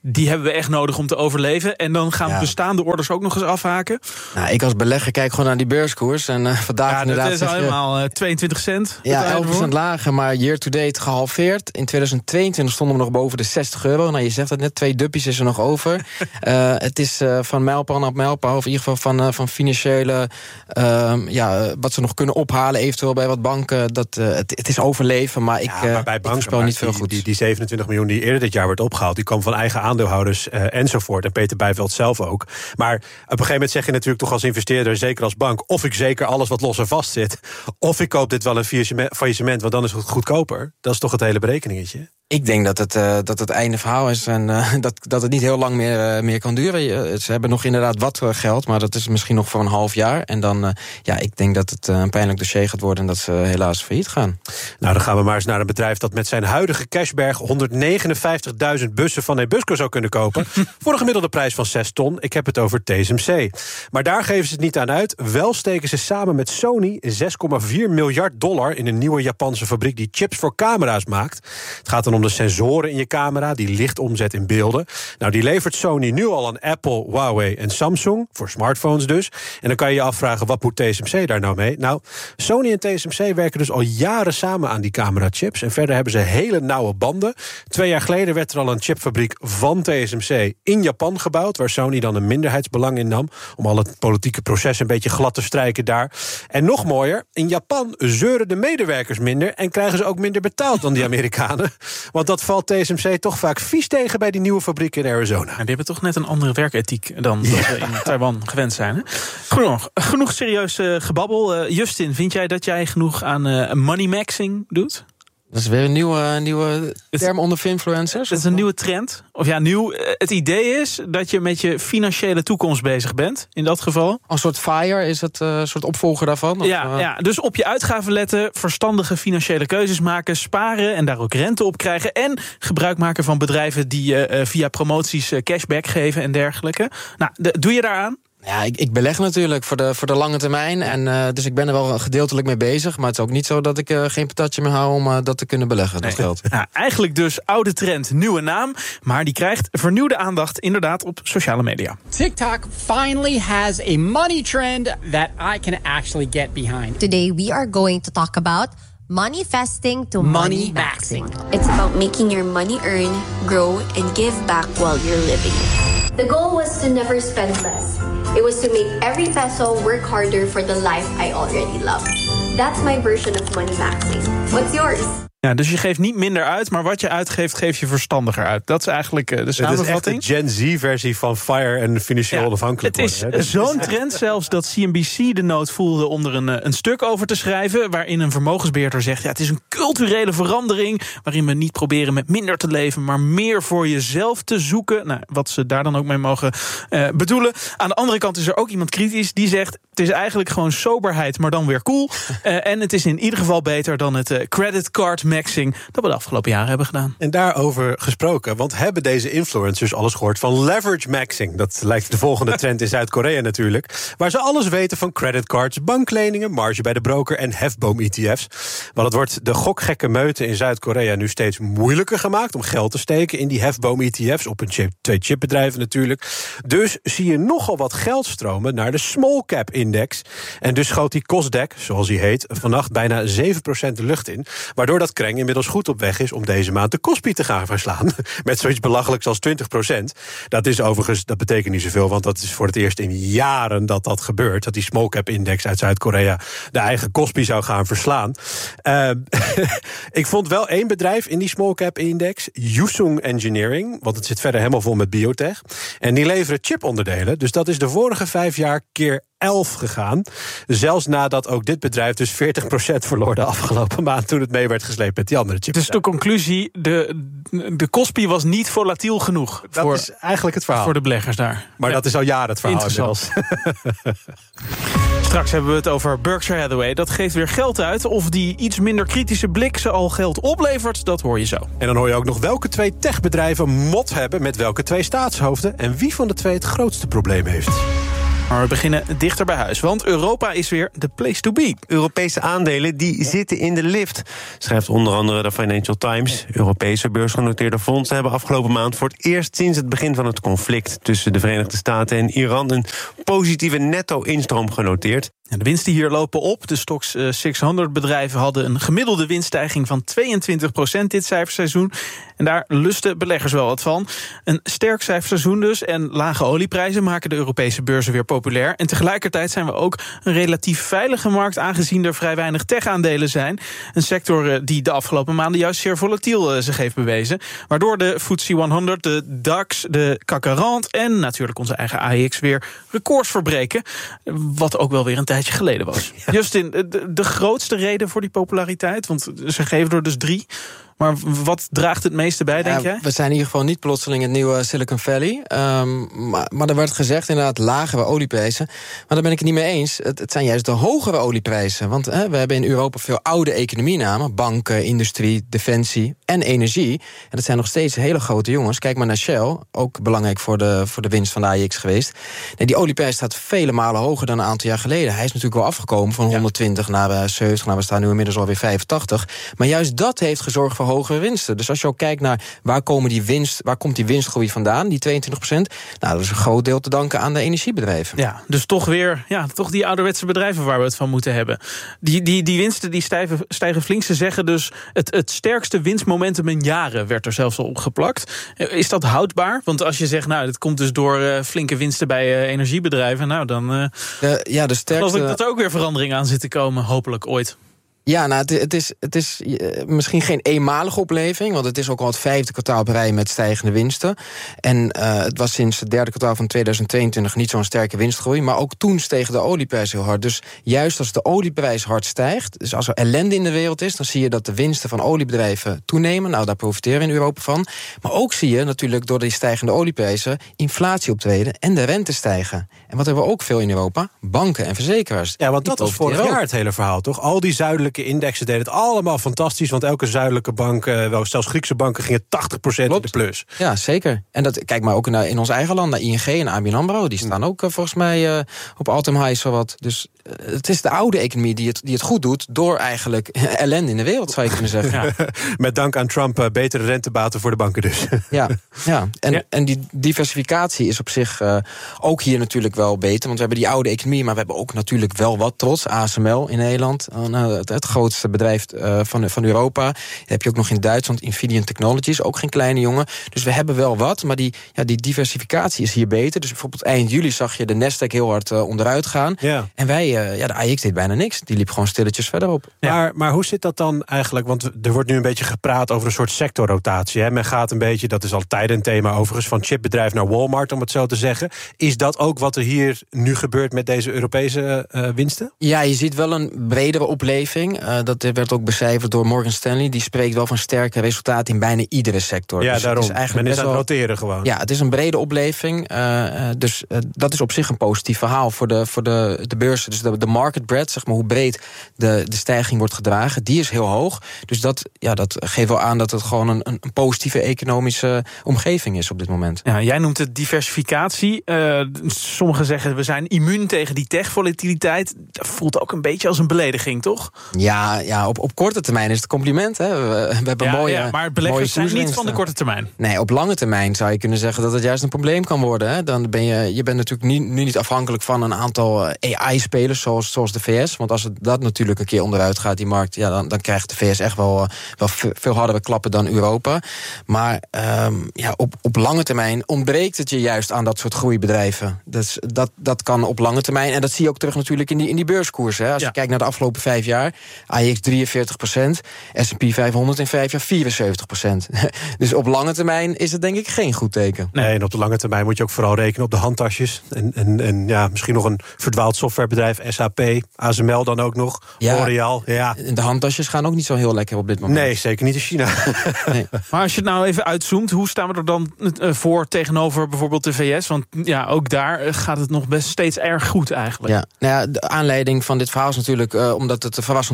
die hebben we echt nodig om te overleven. En dan gaan ja. bestaande orders ook nog eens afhaken. Nou, ik als belegger kijk gewoon naar die beurskoers. En uh, vandaag ja, inderdaad... dat is al helemaal uh, tweeëntwintig cent. Ja, elf procent lager, maar year-to-date gehalveerd. In tweeduizend tweeëntwintig stonden we nog boven de zestig euro. Nou, je zegt het net, twee duppies is er nog over. uh, het is uh, van mijlpaal naar mijlpaal, of in ieder geval van, uh, van financiële... Uh, ja, uh, wat ze nog kunnen ophalen, eventueel bij wat banken. Dat, uh, het, het is overleven, maar ik, ja, maar bij uh, banken, ik speel niet veel die, goed. Die, die zevenentwintig miljoen die eerder dit jaar werd opgehaald... die kwam van eigen aandeelhouders uh, enzovoort. En Peter Bijveld zelf ook. Maar op een gegeven moment zeg je natuurlijk toch als investeerder... zeker als bank, of ik zeker alles wat los en vast zit... of ik koop dit wel een faillissement, want dan is het goedkoper. Dat is toch het hele berekeningetje? Ik denk dat het, uh, dat het einde verhaal is en uh, dat, dat het niet heel lang meer, uh, meer kan duren. Uh, ze hebben nog inderdaad wat uh, geld, maar dat is misschien nog voor een half jaar. En dan, uh, ja, ik denk dat het uh, een pijnlijk dossier gaat worden... en dat ze uh, helaas failliet gaan. Nou, dan gaan we maar eens naar een bedrijf... dat met zijn huidige cashberg honderdnegenenvijftigduizend bussen van Ebusco zou kunnen kopen... voor een gemiddelde prijs van zes ton. Ik heb het over T S M C. Maar daar geven ze het niet aan uit. Wel steken ze samen met Sony zes komma vier miljard dollar... in een nieuwe Japanse fabriek die chips voor camera's maakt. Het gaat dan om de sensoren in je camera die licht omzet in beelden. Nou, die levert Sony nu al aan Apple, Huawei en Samsung, voor smartphones dus. En dan kan je je afvragen, wat moet T S M C daar nou mee? Nou, Sony en T S M C werken dus al jaren samen aan die camerachips. En verder hebben ze hele nauwe banden. Twee jaar geleden werd er al een chipfabriek van T S M C in Japan gebouwd, waar Sony dan een minderheidsbelang in nam, om al het politieke proces een beetje glad te strijken daar. En nog mooier, in Japan zeuren de medewerkers minder en krijgen ze ook minder betaald dan die Amerikanen. Want dat valt T S M C toch vaak vies tegen bij die nieuwe fabriek in Arizona. En die hebben toch net een andere werkethiek dan ja. dat we in Taiwan gewend zijn. Hè? Genoeg, genoeg serieus uh, gebabbel. Uh, Justin, vind jij dat jij genoeg aan uh, money maxing doet? Dat is weer een nieuwe, nieuwe term onder influencers? Dat is een nieuwe trend. Of ja, nieuw. Het idee is dat je met je financiële toekomst bezig bent. In dat geval. Een soort FIRE, is het uh, een soort opvolger daarvan? Of, ja, uh... ja, dus op je uitgaven letten, verstandige financiële keuzes maken, sparen en daar ook rente op krijgen. En gebruik maken van bedrijven die je uh, via promoties uh, cashback geven en dergelijke. Nou, de, doe je daaraan? Ja, ik, ik beleg natuurlijk voor de, voor de lange termijn. En, uh, dus ik ben er wel gedeeltelijk mee bezig. Maar het is ook niet zo dat ik uh, geen patatje meer hou om uh, dat te kunnen beleggen, dat nee. geld. Ja, eigenlijk dus oude trend, nieuwe naam. Maar die krijgt vernieuwde aandacht inderdaad op sociale media. TikTok finally has a money trend that I can actually get behind. Today we are going to talk about manifesting to money, money maxing. It's about making your money earn, grow and give back while you're living. The goal was to never spend less. It was to make every peso work harder for the life I already love. That's my version of money maxing. What's yours? Ja, dus je geeft niet minder uit, maar wat je uitgeeft, geef je verstandiger uit. Dat is eigenlijk uh, de samenvatting. Het is echt de Gen Z-versie van FIRE en financieel ja, onafhankelijk worden. Het is zo'n trend zelfs dat C N B C de nood voelde om er een, een stuk over te schrijven, waarin een vermogensbeheerder zegt, ja, het is een culturele verandering, waarin we niet proberen met minder te leven, maar meer voor jezelf te zoeken. Nou, wat ze daar dan ook mee mogen uh, bedoelen. Aan de andere kant is er ook iemand kritisch die zegt, het is eigenlijk gewoon soberheid, maar dan weer cool. Uh, en het is in ieder geval beter dan het uh, creditcard maxing dat we de afgelopen jaren hebben gedaan. En daarover gesproken, want hebben deze influencers alles gehoord van leverage maxing? Dat lijkt de volgende trend in Zuid-Korea natuurlijk. Waar ze alles weten van creditcards, bankleningen, marge bij de broker en hefboom-E T F's. Want het wordt de gokgekke meute in Zuid-Korea nu steeds moeilijker gemaakt om geld te steken in die hefboom-E T F's, op een chip, twee chipbedrijven natuurlijk. Dus zie je nogal wat geld stromen naar de small cap index. En dus schoot die Kosdaq, zoals die heet, vannacht bijna zeven procent de lucht in. Waardoor dat kreng inmiddels goed op weg is om deze maand de Kospi te gaan verslaan. Met zoiets belachelijks als twintig procent. Dat is overigens, dat betekent niet zoveel, want dat is voor het eerst in jaren dat dat gebeurt. Dat die small cap index uit Zuid-Korea de eigen Kospi zou gaan verslaan. Uh, ik vond wel één bedrijf in die small cap index, Yusung Engineering, want het zit verder helemaal vol met biotech. En die leveren chiponderdelen, dus dat is de vorige vijf jaar keer elf gegaan. Zelfs nadat ook dit bedrijf dus veertig procent verloor de afgelopen maand toen het mee werd gesleept met die andere chips. Dus de conclusie, de, de Kospi was niet volatiel genoeg. Dat voor, is eigenlijk het verhaal. Voor de beleggers daar. Maar ja, dat is al jaren het verhaal inmiddels. Straks hebben we het over Berkshire Hathaway. Dat geeft weer geld uit. Of die iets minder kritische blik ze al geld oplevert, dat hoor je zo. En dan hoor je ook nog welke twee techbedrijven mot hebben met welke twee staatshoofden en wie van de twee het grootste probleem heeft. Maar we beginnen dichter bij huis, want Europa is weer de place to be. Europese aandelen die zitten in de lift, schrijft onder andere de Financial Times. Europese beursgenoteerde fondsen hebben afgelopen maand voor het eerst sinds het begin van het conflict tussen de Verenigde Staten en Iran een positieve netto-instroom genoteerd. De winsten hier lopen op. De Stoxx zeshonderd bedrijven hadden een gemiddelde winststijging van tweeëntwintig procent dit cijferseizoen. En daar lusten beleggers wel wat van. Een sterk cijferseizoen dus en lage olieprijzen maken de Europese beurzen weer populair. En tegelijkertijd zijn we ook een relatief veilige markt, aangezien er vrij weinig tech-aandelen zijn. Een sector die de afgelopen maanden juist zeer volatiel zich heeft bewezen. Waardoor de F T S E honderd, de DAX, de C A C quarante en natuurlijk onze eigen A E X weer records verbreken. Wat ook wel weer een tijdje geleden was. Ja. Justin, de, de grootste reden voor die populariteit, want ze geven er dus drie. Maar wat draagt het meeste bij, denk ja, jij? We zijn in ieder geval niet plotseling het nieuwe Silicon Valley. Um, maar, maar er werd gezegd inderdaad lagere olieprijzen. Maar daar ben ik het niet mee eens. Het, het zijn juist de hogere olieprijzen. Want hè, we hebben in Europa veel oude economienamen. Banken, industrie, defensie en energie. En dat zijn nog steeds hele grote jongens. Kijk maar naar Shell. Ook belangrijk voor de, voor de winst van de A E X geweest. Nee, die olieprijs staat vele malen hoger dan een aantal jaar geleden. Hij is natuurlijk wel afgekomen van honderdtwintig naar zeventig. Nou, we staan nu inmiddels alweer vijfentachtig. Maar juist dat heeft gezorgd voor hogere winsten. Dus als je ook kijkt naar waar, komen die winst, waar komt die winstgroei vandaan, die tweeëntwintig procent, nou, dat is een groot deel te danken aan de energiebedrijven. Ja, dus toch weer ja, toch die ouderwetse bedrijven waar we het van moeten hebben. Die, die, die winsten die stijgen, stijgen flink. Ze zeggen dus het, het sterkste winstmomentum in jaren werd er zelfs al opgeplakt. Is dat houdbaar? Want als je zegt, nou, dit komt dus door uh, flinke winsten bij uh, energiebedrijven, nou dan uh, de, ja, de sterkste... geloof ik dat er ook weer verandering aan zit te komen, hopelijk ooit. Ja, nou, het, het, is, het is uh, misschien geen eenmalige opleving, want het is ook al het vijfde kwartaal op rij met stijgende winsten. En uh, het was sinds het derde kwartaal van tweeduizend tweeëntwintig niet zo'n sterke winstgroei, maar ook toen steeg de olieprijs heel hard. Dus juist als de olieprijs hard stijgt, dus als er ellende in de wereld is, dan zie je dat de winsten van oliebedrijven toenemen. Nou, daar profiteren we in Europa van. Maar ook zie je natuurlijk door die stijgende olieprijzen inflatie optreden en de rente stijgen. En wat hebben we ook veel in Europa? Banken en verzekeraars. Ja, want dat was vorig jaar het hele verhaal, toch? Al die zuidelijke indexen deden het allemaal fantastisch, want elke zuidelijke bank, wel zelfs Griekse banken, gingen tachtig procent in de plus. Ja, zeker. En dat, kijk maar ook in, in ons eigen land, naar I N G en A B N AMRO, die staan ook uh, volgens mij uh, op all-time highs zowat. Dus uh, het is de oude economie die het, die het goed doet, door eigenlijk ellende in de wereld, zou je kunnen zeggen. Ja. Met dank aan Trump uh, betere rentebaten voor de banken dus. Ja, ja. En, ja. en die diversificatie is op zich uh, ook hier natuurlijk wel beter, want we hebben die oude economie, maar we hebben ook natuurlijk wel wat trots. A S M L in Nederland, uh, het, het grootste bedrijf uh, van, van Europa. Dat heb je ook nog in Duitsland, Infineon Technologies, ook geen kleine jongen. Dus we hebben wel wat, maar die, ja, die diversificatie is hier beter. Dus bijvoorbeeld eind juli zag je de Nasdaq heel hard uh, onderuit gaan. Ja. En wij, uh, ja, de A E X deed bijna niks. Die liep gewoon stilletjes verderop. Ja. Maar, maar hoe zit dat dan eigenlijk? Want er wordt nu een beetje gepraat over een soort sectorrotatie. Hè? Men gaat een beetje, dat is altijd een thema overigens, van chipbedrijf naar Walmart, om het zo te zeggen. Is dat ook wat er hier nu gebeurt met deze Europese uh, winsten? Ja, je ziet wel een bredere opleving. Uh, dat werd ook becijferd door Morgan Stanley. Die spreekt wel van sterke resultaten in bijna iedere sector. Ja, dus daarom. Het is eigenlijk Men is aan het wel, roteren gewoon. Ja, het is een brede opleving. Uh, dus uh, dat is op zich een positief verhaal voor de, voor de, de beurzen. Dus de, de market breadth, zeg maar, hoe breed de, de stijging wordt gedragen, die is heel hoog. Dus dat, ja, dat geeft wel aan dat het gewoon een, een positieve economische omgeving is op dit moment. Ja, jij noemt het diversificatie. Uh, sommigen zeggen we zijn immuun tegen die tech-volatiliteit. Dat voelt ook een beetje als een belediging, toch? Ja, ja op, op korte termijn is het compliment. Hè. We, we hebben ja, mooie, ja, maar beleggers zijn niet van de korte termijn. Nee, op lange termijn zou je kunnen zeggen dat het juist een probleem kan worden. Hè. Dan ben je, je bent natuurlijk niet, nu niet afhankelijk van een aantal A I-spelers zoals, zoals de V S. Want als het dat natuurlijk een keer onderuit gaat, die markt, ja, dan, dan krijgt de V S echt wel, wel veel hardere klappen dan Europa. Maar um, ja, op, op lange termijn ontbreekt het je juist aan dat soort groeibedrijven. Dus dat, dat kan op lange termijn. En dat zie je ook terug natuurlijk in die, in die beurskoers. Hè. Als ja. je kijkt naar de afgelopen vijf jaar, A E X drieënveertig procent, S en P vijfhonderd in vijf jaar vierenzeventig procent. Dus op lange termijn is het denk ik geen goed teken. Nee, en op de lange termijn moet je ook vooral rekenen op de handtasjes. En, en, en ja, misschien nog een verdwaald softwarebedrijf, S A P, A S M L dan ook nog, ja, L'Oreal. Ja. De handtasjes gaan ook niet zo heel lekker op dit moment. Nee, zeker niet in China. Nee. Maar als je het nou even uitzoomt, hoe staan we er dan voor tegenover bijvoorbeeld de V S? Want ja, ook daar gaat het nog best steeds erg goed eigenlijk. Ja, nou ja, de aanleiding van dit verhaal is natuurlijk uh, omdat het verrassend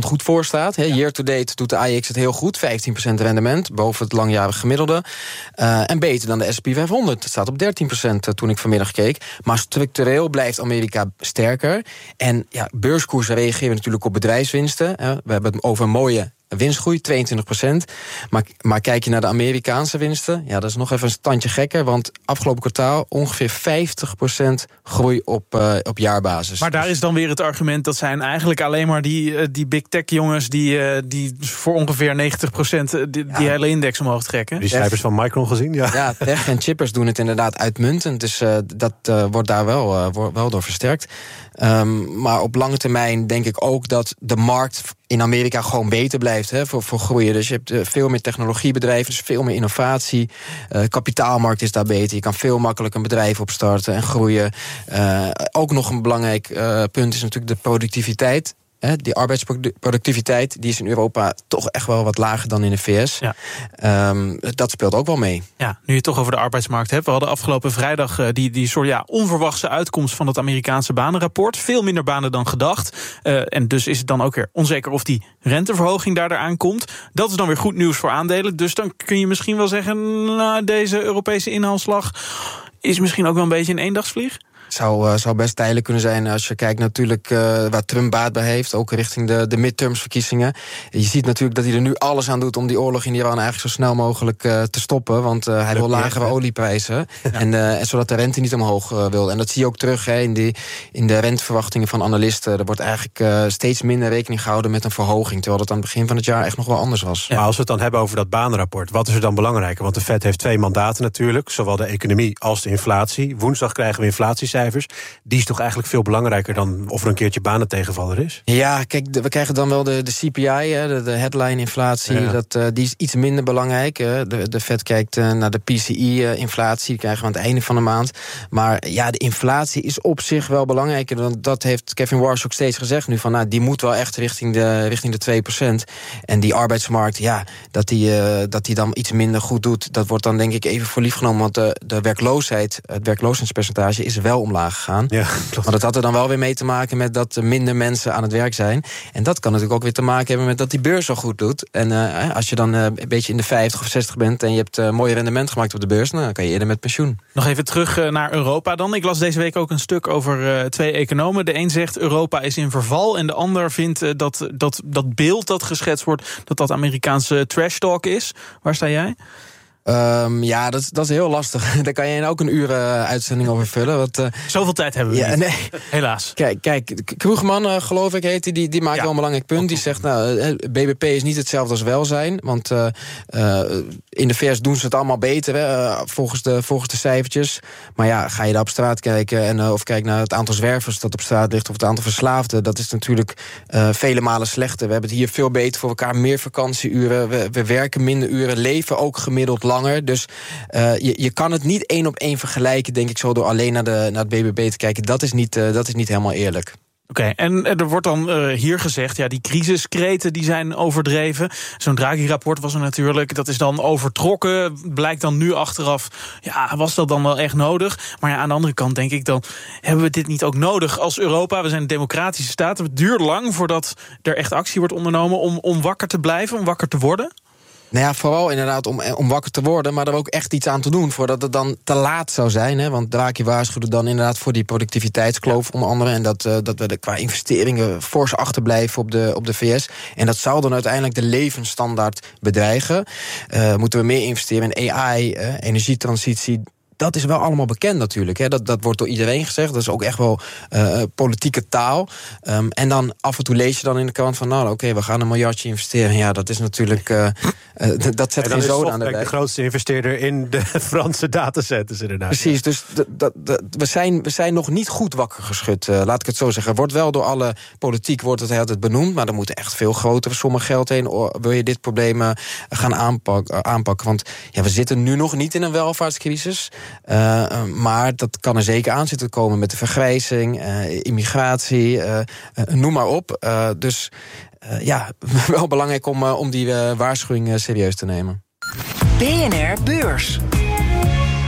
Nederland goed voor staat. Ja. Year to date doet de A E X het heel goed. vijftien procent rendement, boven het langjarige gemiddelde. Uh, en beter dan de S en P vijfhonderd. Het staat op dertien procent toen ik vanmiddag keek. Maar structureel blijft Amerika sterker. En ja, beurskoersen reageren natuurlijk op bedrijfswinsten. We hebben het over een mooie winstgroei, tweeëntwintig procent. Maar, maar kijk je naar de Amerikaanse winsten, ja, dat is nog even een standje gekker. Want afgelopen kwartaal ongeveer vijftig procent groei op, uh, op jaarbasis. Maar daar is dan weer het argument, dat zijn eigenlijk alleen maar die, uh, die big tech jongens die, uh, die voor ongeveer negentig procent die, die ja. hele index omhoog trekken. Die cijfers van Micron gezien, ja. Ja, tech en chippers doen het inderdaad uitmuntend. Dus uh, dat uh, wordt daar wel, uh, wordt wel door versterkt. Um, maar op lange termijn denk ik ook dat de markt in Amerika gewoon beter blijft hè, voor, voor groeien. Dus je hebt uh, veel meer technologiebedrijven, dus veel meer innovatie. Uh, kapitaalmarkt is daar beter. Je kan veel makkelijker een bedrijf opstarten en groeien. Uh, ook nog een belangrijk uh, punt is natuurlijk de productiviteit. He, die arbeidsproductiviteit die is in Europa toch echt wel wat lager dan in de V S. Ja. Um, dat speelt ook wel mee. Ja, nu je het toch over de arbeidsmarkt hebt. We hadden afgelopen vrijdag uh, die, die soort ja, onverwachte uitkomst van het Amerikaanse banenrapport. Veel minder banen dan gedacht. Uh, en dus is het dan ook weer onzeker of die renteverhoging daar eraan komt. Dat is dan weer goed nieuws voor aandelen. Dus dan kun je misschien wel zeggen, nou, deze Europese inhaalslag is misschien ook wel een beetje een eendagsvlieg. Zou, uh, zou best tijdelijk kunnen zijn als je kijkt natuurlijk uh, waar Trump baat bij heeft. Ook richting de, de midtermsverkiezingen. Je ziet natuurlijk dat hij er nu alles aan doet om die oorlog in Iran eigenlijk zo snel mogelijk uh, te stoppen. Want uh, hij wil lagere olieprijzen. Ja. En, uh, en zodat de rente niet omhoog uh, wil. En dat zie je ook terug hè, in, die, in de renteverwachtingen van analisten. Er wordt eigenlijk uh, steeds minder rekening gehouden met een verhoging. Terwijl dat aan het begin van het jaar echt nog wel anders was. Ja. Maar als we het dan hebben over dat banenrapport, wat is er dan belangrijker? Want de Fed heeft twee mandaten natuurlijk. Zowel de economie als de inflatie. Woensdag krijgen we inflatiecijfers. Die is toch eigenlijk veel belangrijker dan of er een keertje banentegenvaller is? Ja, kijk, we krijgen dan wel de, de C P I, hè, de, de headline-inflatie. Ja. Dat, uh, die is iets minder belangrijk. Uh, de, de Fed kijkt uh, naar de P C I-inflatie. Die krijgen we aan het einde van de maand. Maar ja, de inflatie is op zich wel belangrijker. Dan, dat heeft Kevin Warsh ook steeds gezegd nu. Van, nou, die moet wel echt richting de, richting de twee procent. En die arbeidsmarkt, ja, dat die, uh, dat die dan iets minder goed doet. Dat wordt dan denk ik even voor lief genomen. Want de, de werkloosheid, het werkloosheidspercentage is wel omlaag gegaan. Ja, maar dat had er dan wel weer mee te maken met dat er minder mensen aan het werk zijn. En dat kan natuurlijk ook weer te maken hebben met dat die beurs zo goed doet. En uh, als je dan uh, een beetje in de vijftig of zestig bent en je hebt een uh, mooi rendement gemaakt op de beurs, nou, dan kan je eerder met pensioen. Nog even terug uh, naar Europa dan. Ik las deze week ook een stuk over uh, twee economen. De een zegt Europa is in verval en de ander vindt uh, dat, dat dat beeld dat geschetst wordt, dat dat Amerikaanse trash talk is. Waar sta jij? Um, ja, dat, dat is heel lastig. Daar kan je ook een uur uh, uitzending over vullen. Want, uh, Zoveel tijd hebben we ja, niet. Nee. Helaas. Kijk, kijk Kroegman, uh, geloof ik, heet die, die maakt ja. wel een belangrijk punt. Die zegt, nou, B B P is niet hetzelfde als welzijn. Want uh, uh, in de V S doen ze het allemaal beter, hè, uh, volgens, de, volgens de cijfertjes. Maar ja, ga je daar op straat kijken en uh, of kijk naar het aantal zwervers dat op straat ligt, of het aantal verslaafden, dat is natuurlijk uh, vele malen slechter. We hebben het hier veel beter voor elkaar, meer vakantieuren, we, we werken minder uren, leven ook gemiddeld langer. Dus uh, je, je kan het niet één op één vergelijken, denk ik zo, door alleen naar, de, naar het B B P te kijken. Dat is niet, uh, dat is niet helemaal eerlijk. Oké, okay, en er wordt dan uh, hier gezegd, ja, die crisiskreten die zijn overdreven. Zo'n Draghi-rapport was er natuurlijk, dat is dan overtrokken. Blijkt dan nu achteraf, ja, was dat dan wel echt nodig? Maar ja, aan de andere kant denk ik dan, hebben we dit niet ook nodig als Europa? We zijn een democratische staat. Het duurt lang voordat er echt actie wordt ondernomen om, om wakker te blijven, om wakker te worden. Nou ja, vooral inderdaad om, om wakker te worden, maar er ook echt iets aan te doen voordat het dan te laat zou zijn. Hè? Want Draghi waarschuwde dan inderdaad voor die productiviteitskloof, onder andere. En dat, uh, dat we de, qua investeringen fors achterblijven op de, op de V S. En dat zou dan uiteindelijk de levensstandaard bedreigen. Uh, moeten we meer investeren in A I, uh, energietransitie. Dat is wel allemaal bekend natuurlijk. Hè. Dat, dat wordt door iedereen gezegd. Dat is ook echt wel uh, politieke taal. Um, en dan af en toe lees je dan in de krant van, nou oké, okay, we gaan een miljardje investeren. Ja, dat is natuurlijk, uh, uh, d- dat zet geen zoden aan de weg. De grootste investeerder in de Franse datacenters inderdaad. Precies, dus d- d- d- we, zijn, we zijn nog niet goed wakker geschud. Uh, laat ik het zo zeggen. Wordt wel door alle politiek wordt het altijd benoemd, maar er moet echt veel grotere sommen geld heen. Wil je dit probleem uh, gaan aanpak, uh, aanpakken? Want ja, we zitten nu nog niet in een welvaartscrisis. Uh, maar dat kan er zeker aan zitten komen met de vergrijzing, uh, immigratie, uh, uh, noem maar op. Uh, dus uh, ja, wel belangrijk om, uh, om die uh, waarschuwing uh, serieus te nemen. B N R Beurs.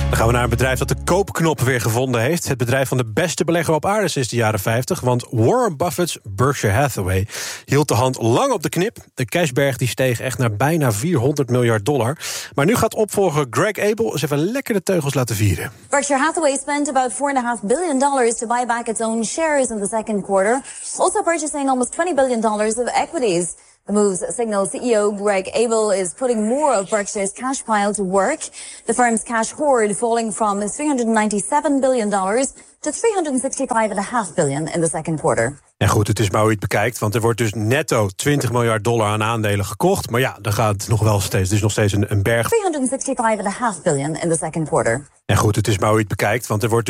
Dan gaan we naar een bedrijf dat de koopknop weer gevonden heeft. Het bedrijf van de beste belegger op aarde sinds de jaren vijftig. Want Warren Buffett's Berkshire Hathaway hield de hand lang op de knip. De cashberg die steeg echt naar bijna vierhonderd miljard dollar. Maar nu gaat opvolger Greg Abel eens even lekker de teugels laten vieren. Berkshire Hathaway spent about four and a half billion dollars to buy back its own shares in the second quarter, also purchasing almost twenty billion dollars of equities. The moves signal C E O Greg Abel is putting more of Berkshire's cash pile to work. The firm's cash hoard falling from three hundred ninety-seven billion dollars to three hundred sixty-five point five billion dollars in the second quarter. En goed, het is maar hoe je het bekijkt, want er wordt dus netto twintig miljard dollar aan aandelen gekocht. Maar ja, dan gaat het nog wel steeds, het is nog steeds een, een berg. three hundred sixty-five point five billion dollars in the second quarter. En goed, het is maar hoe je het bekijkt, want er wordt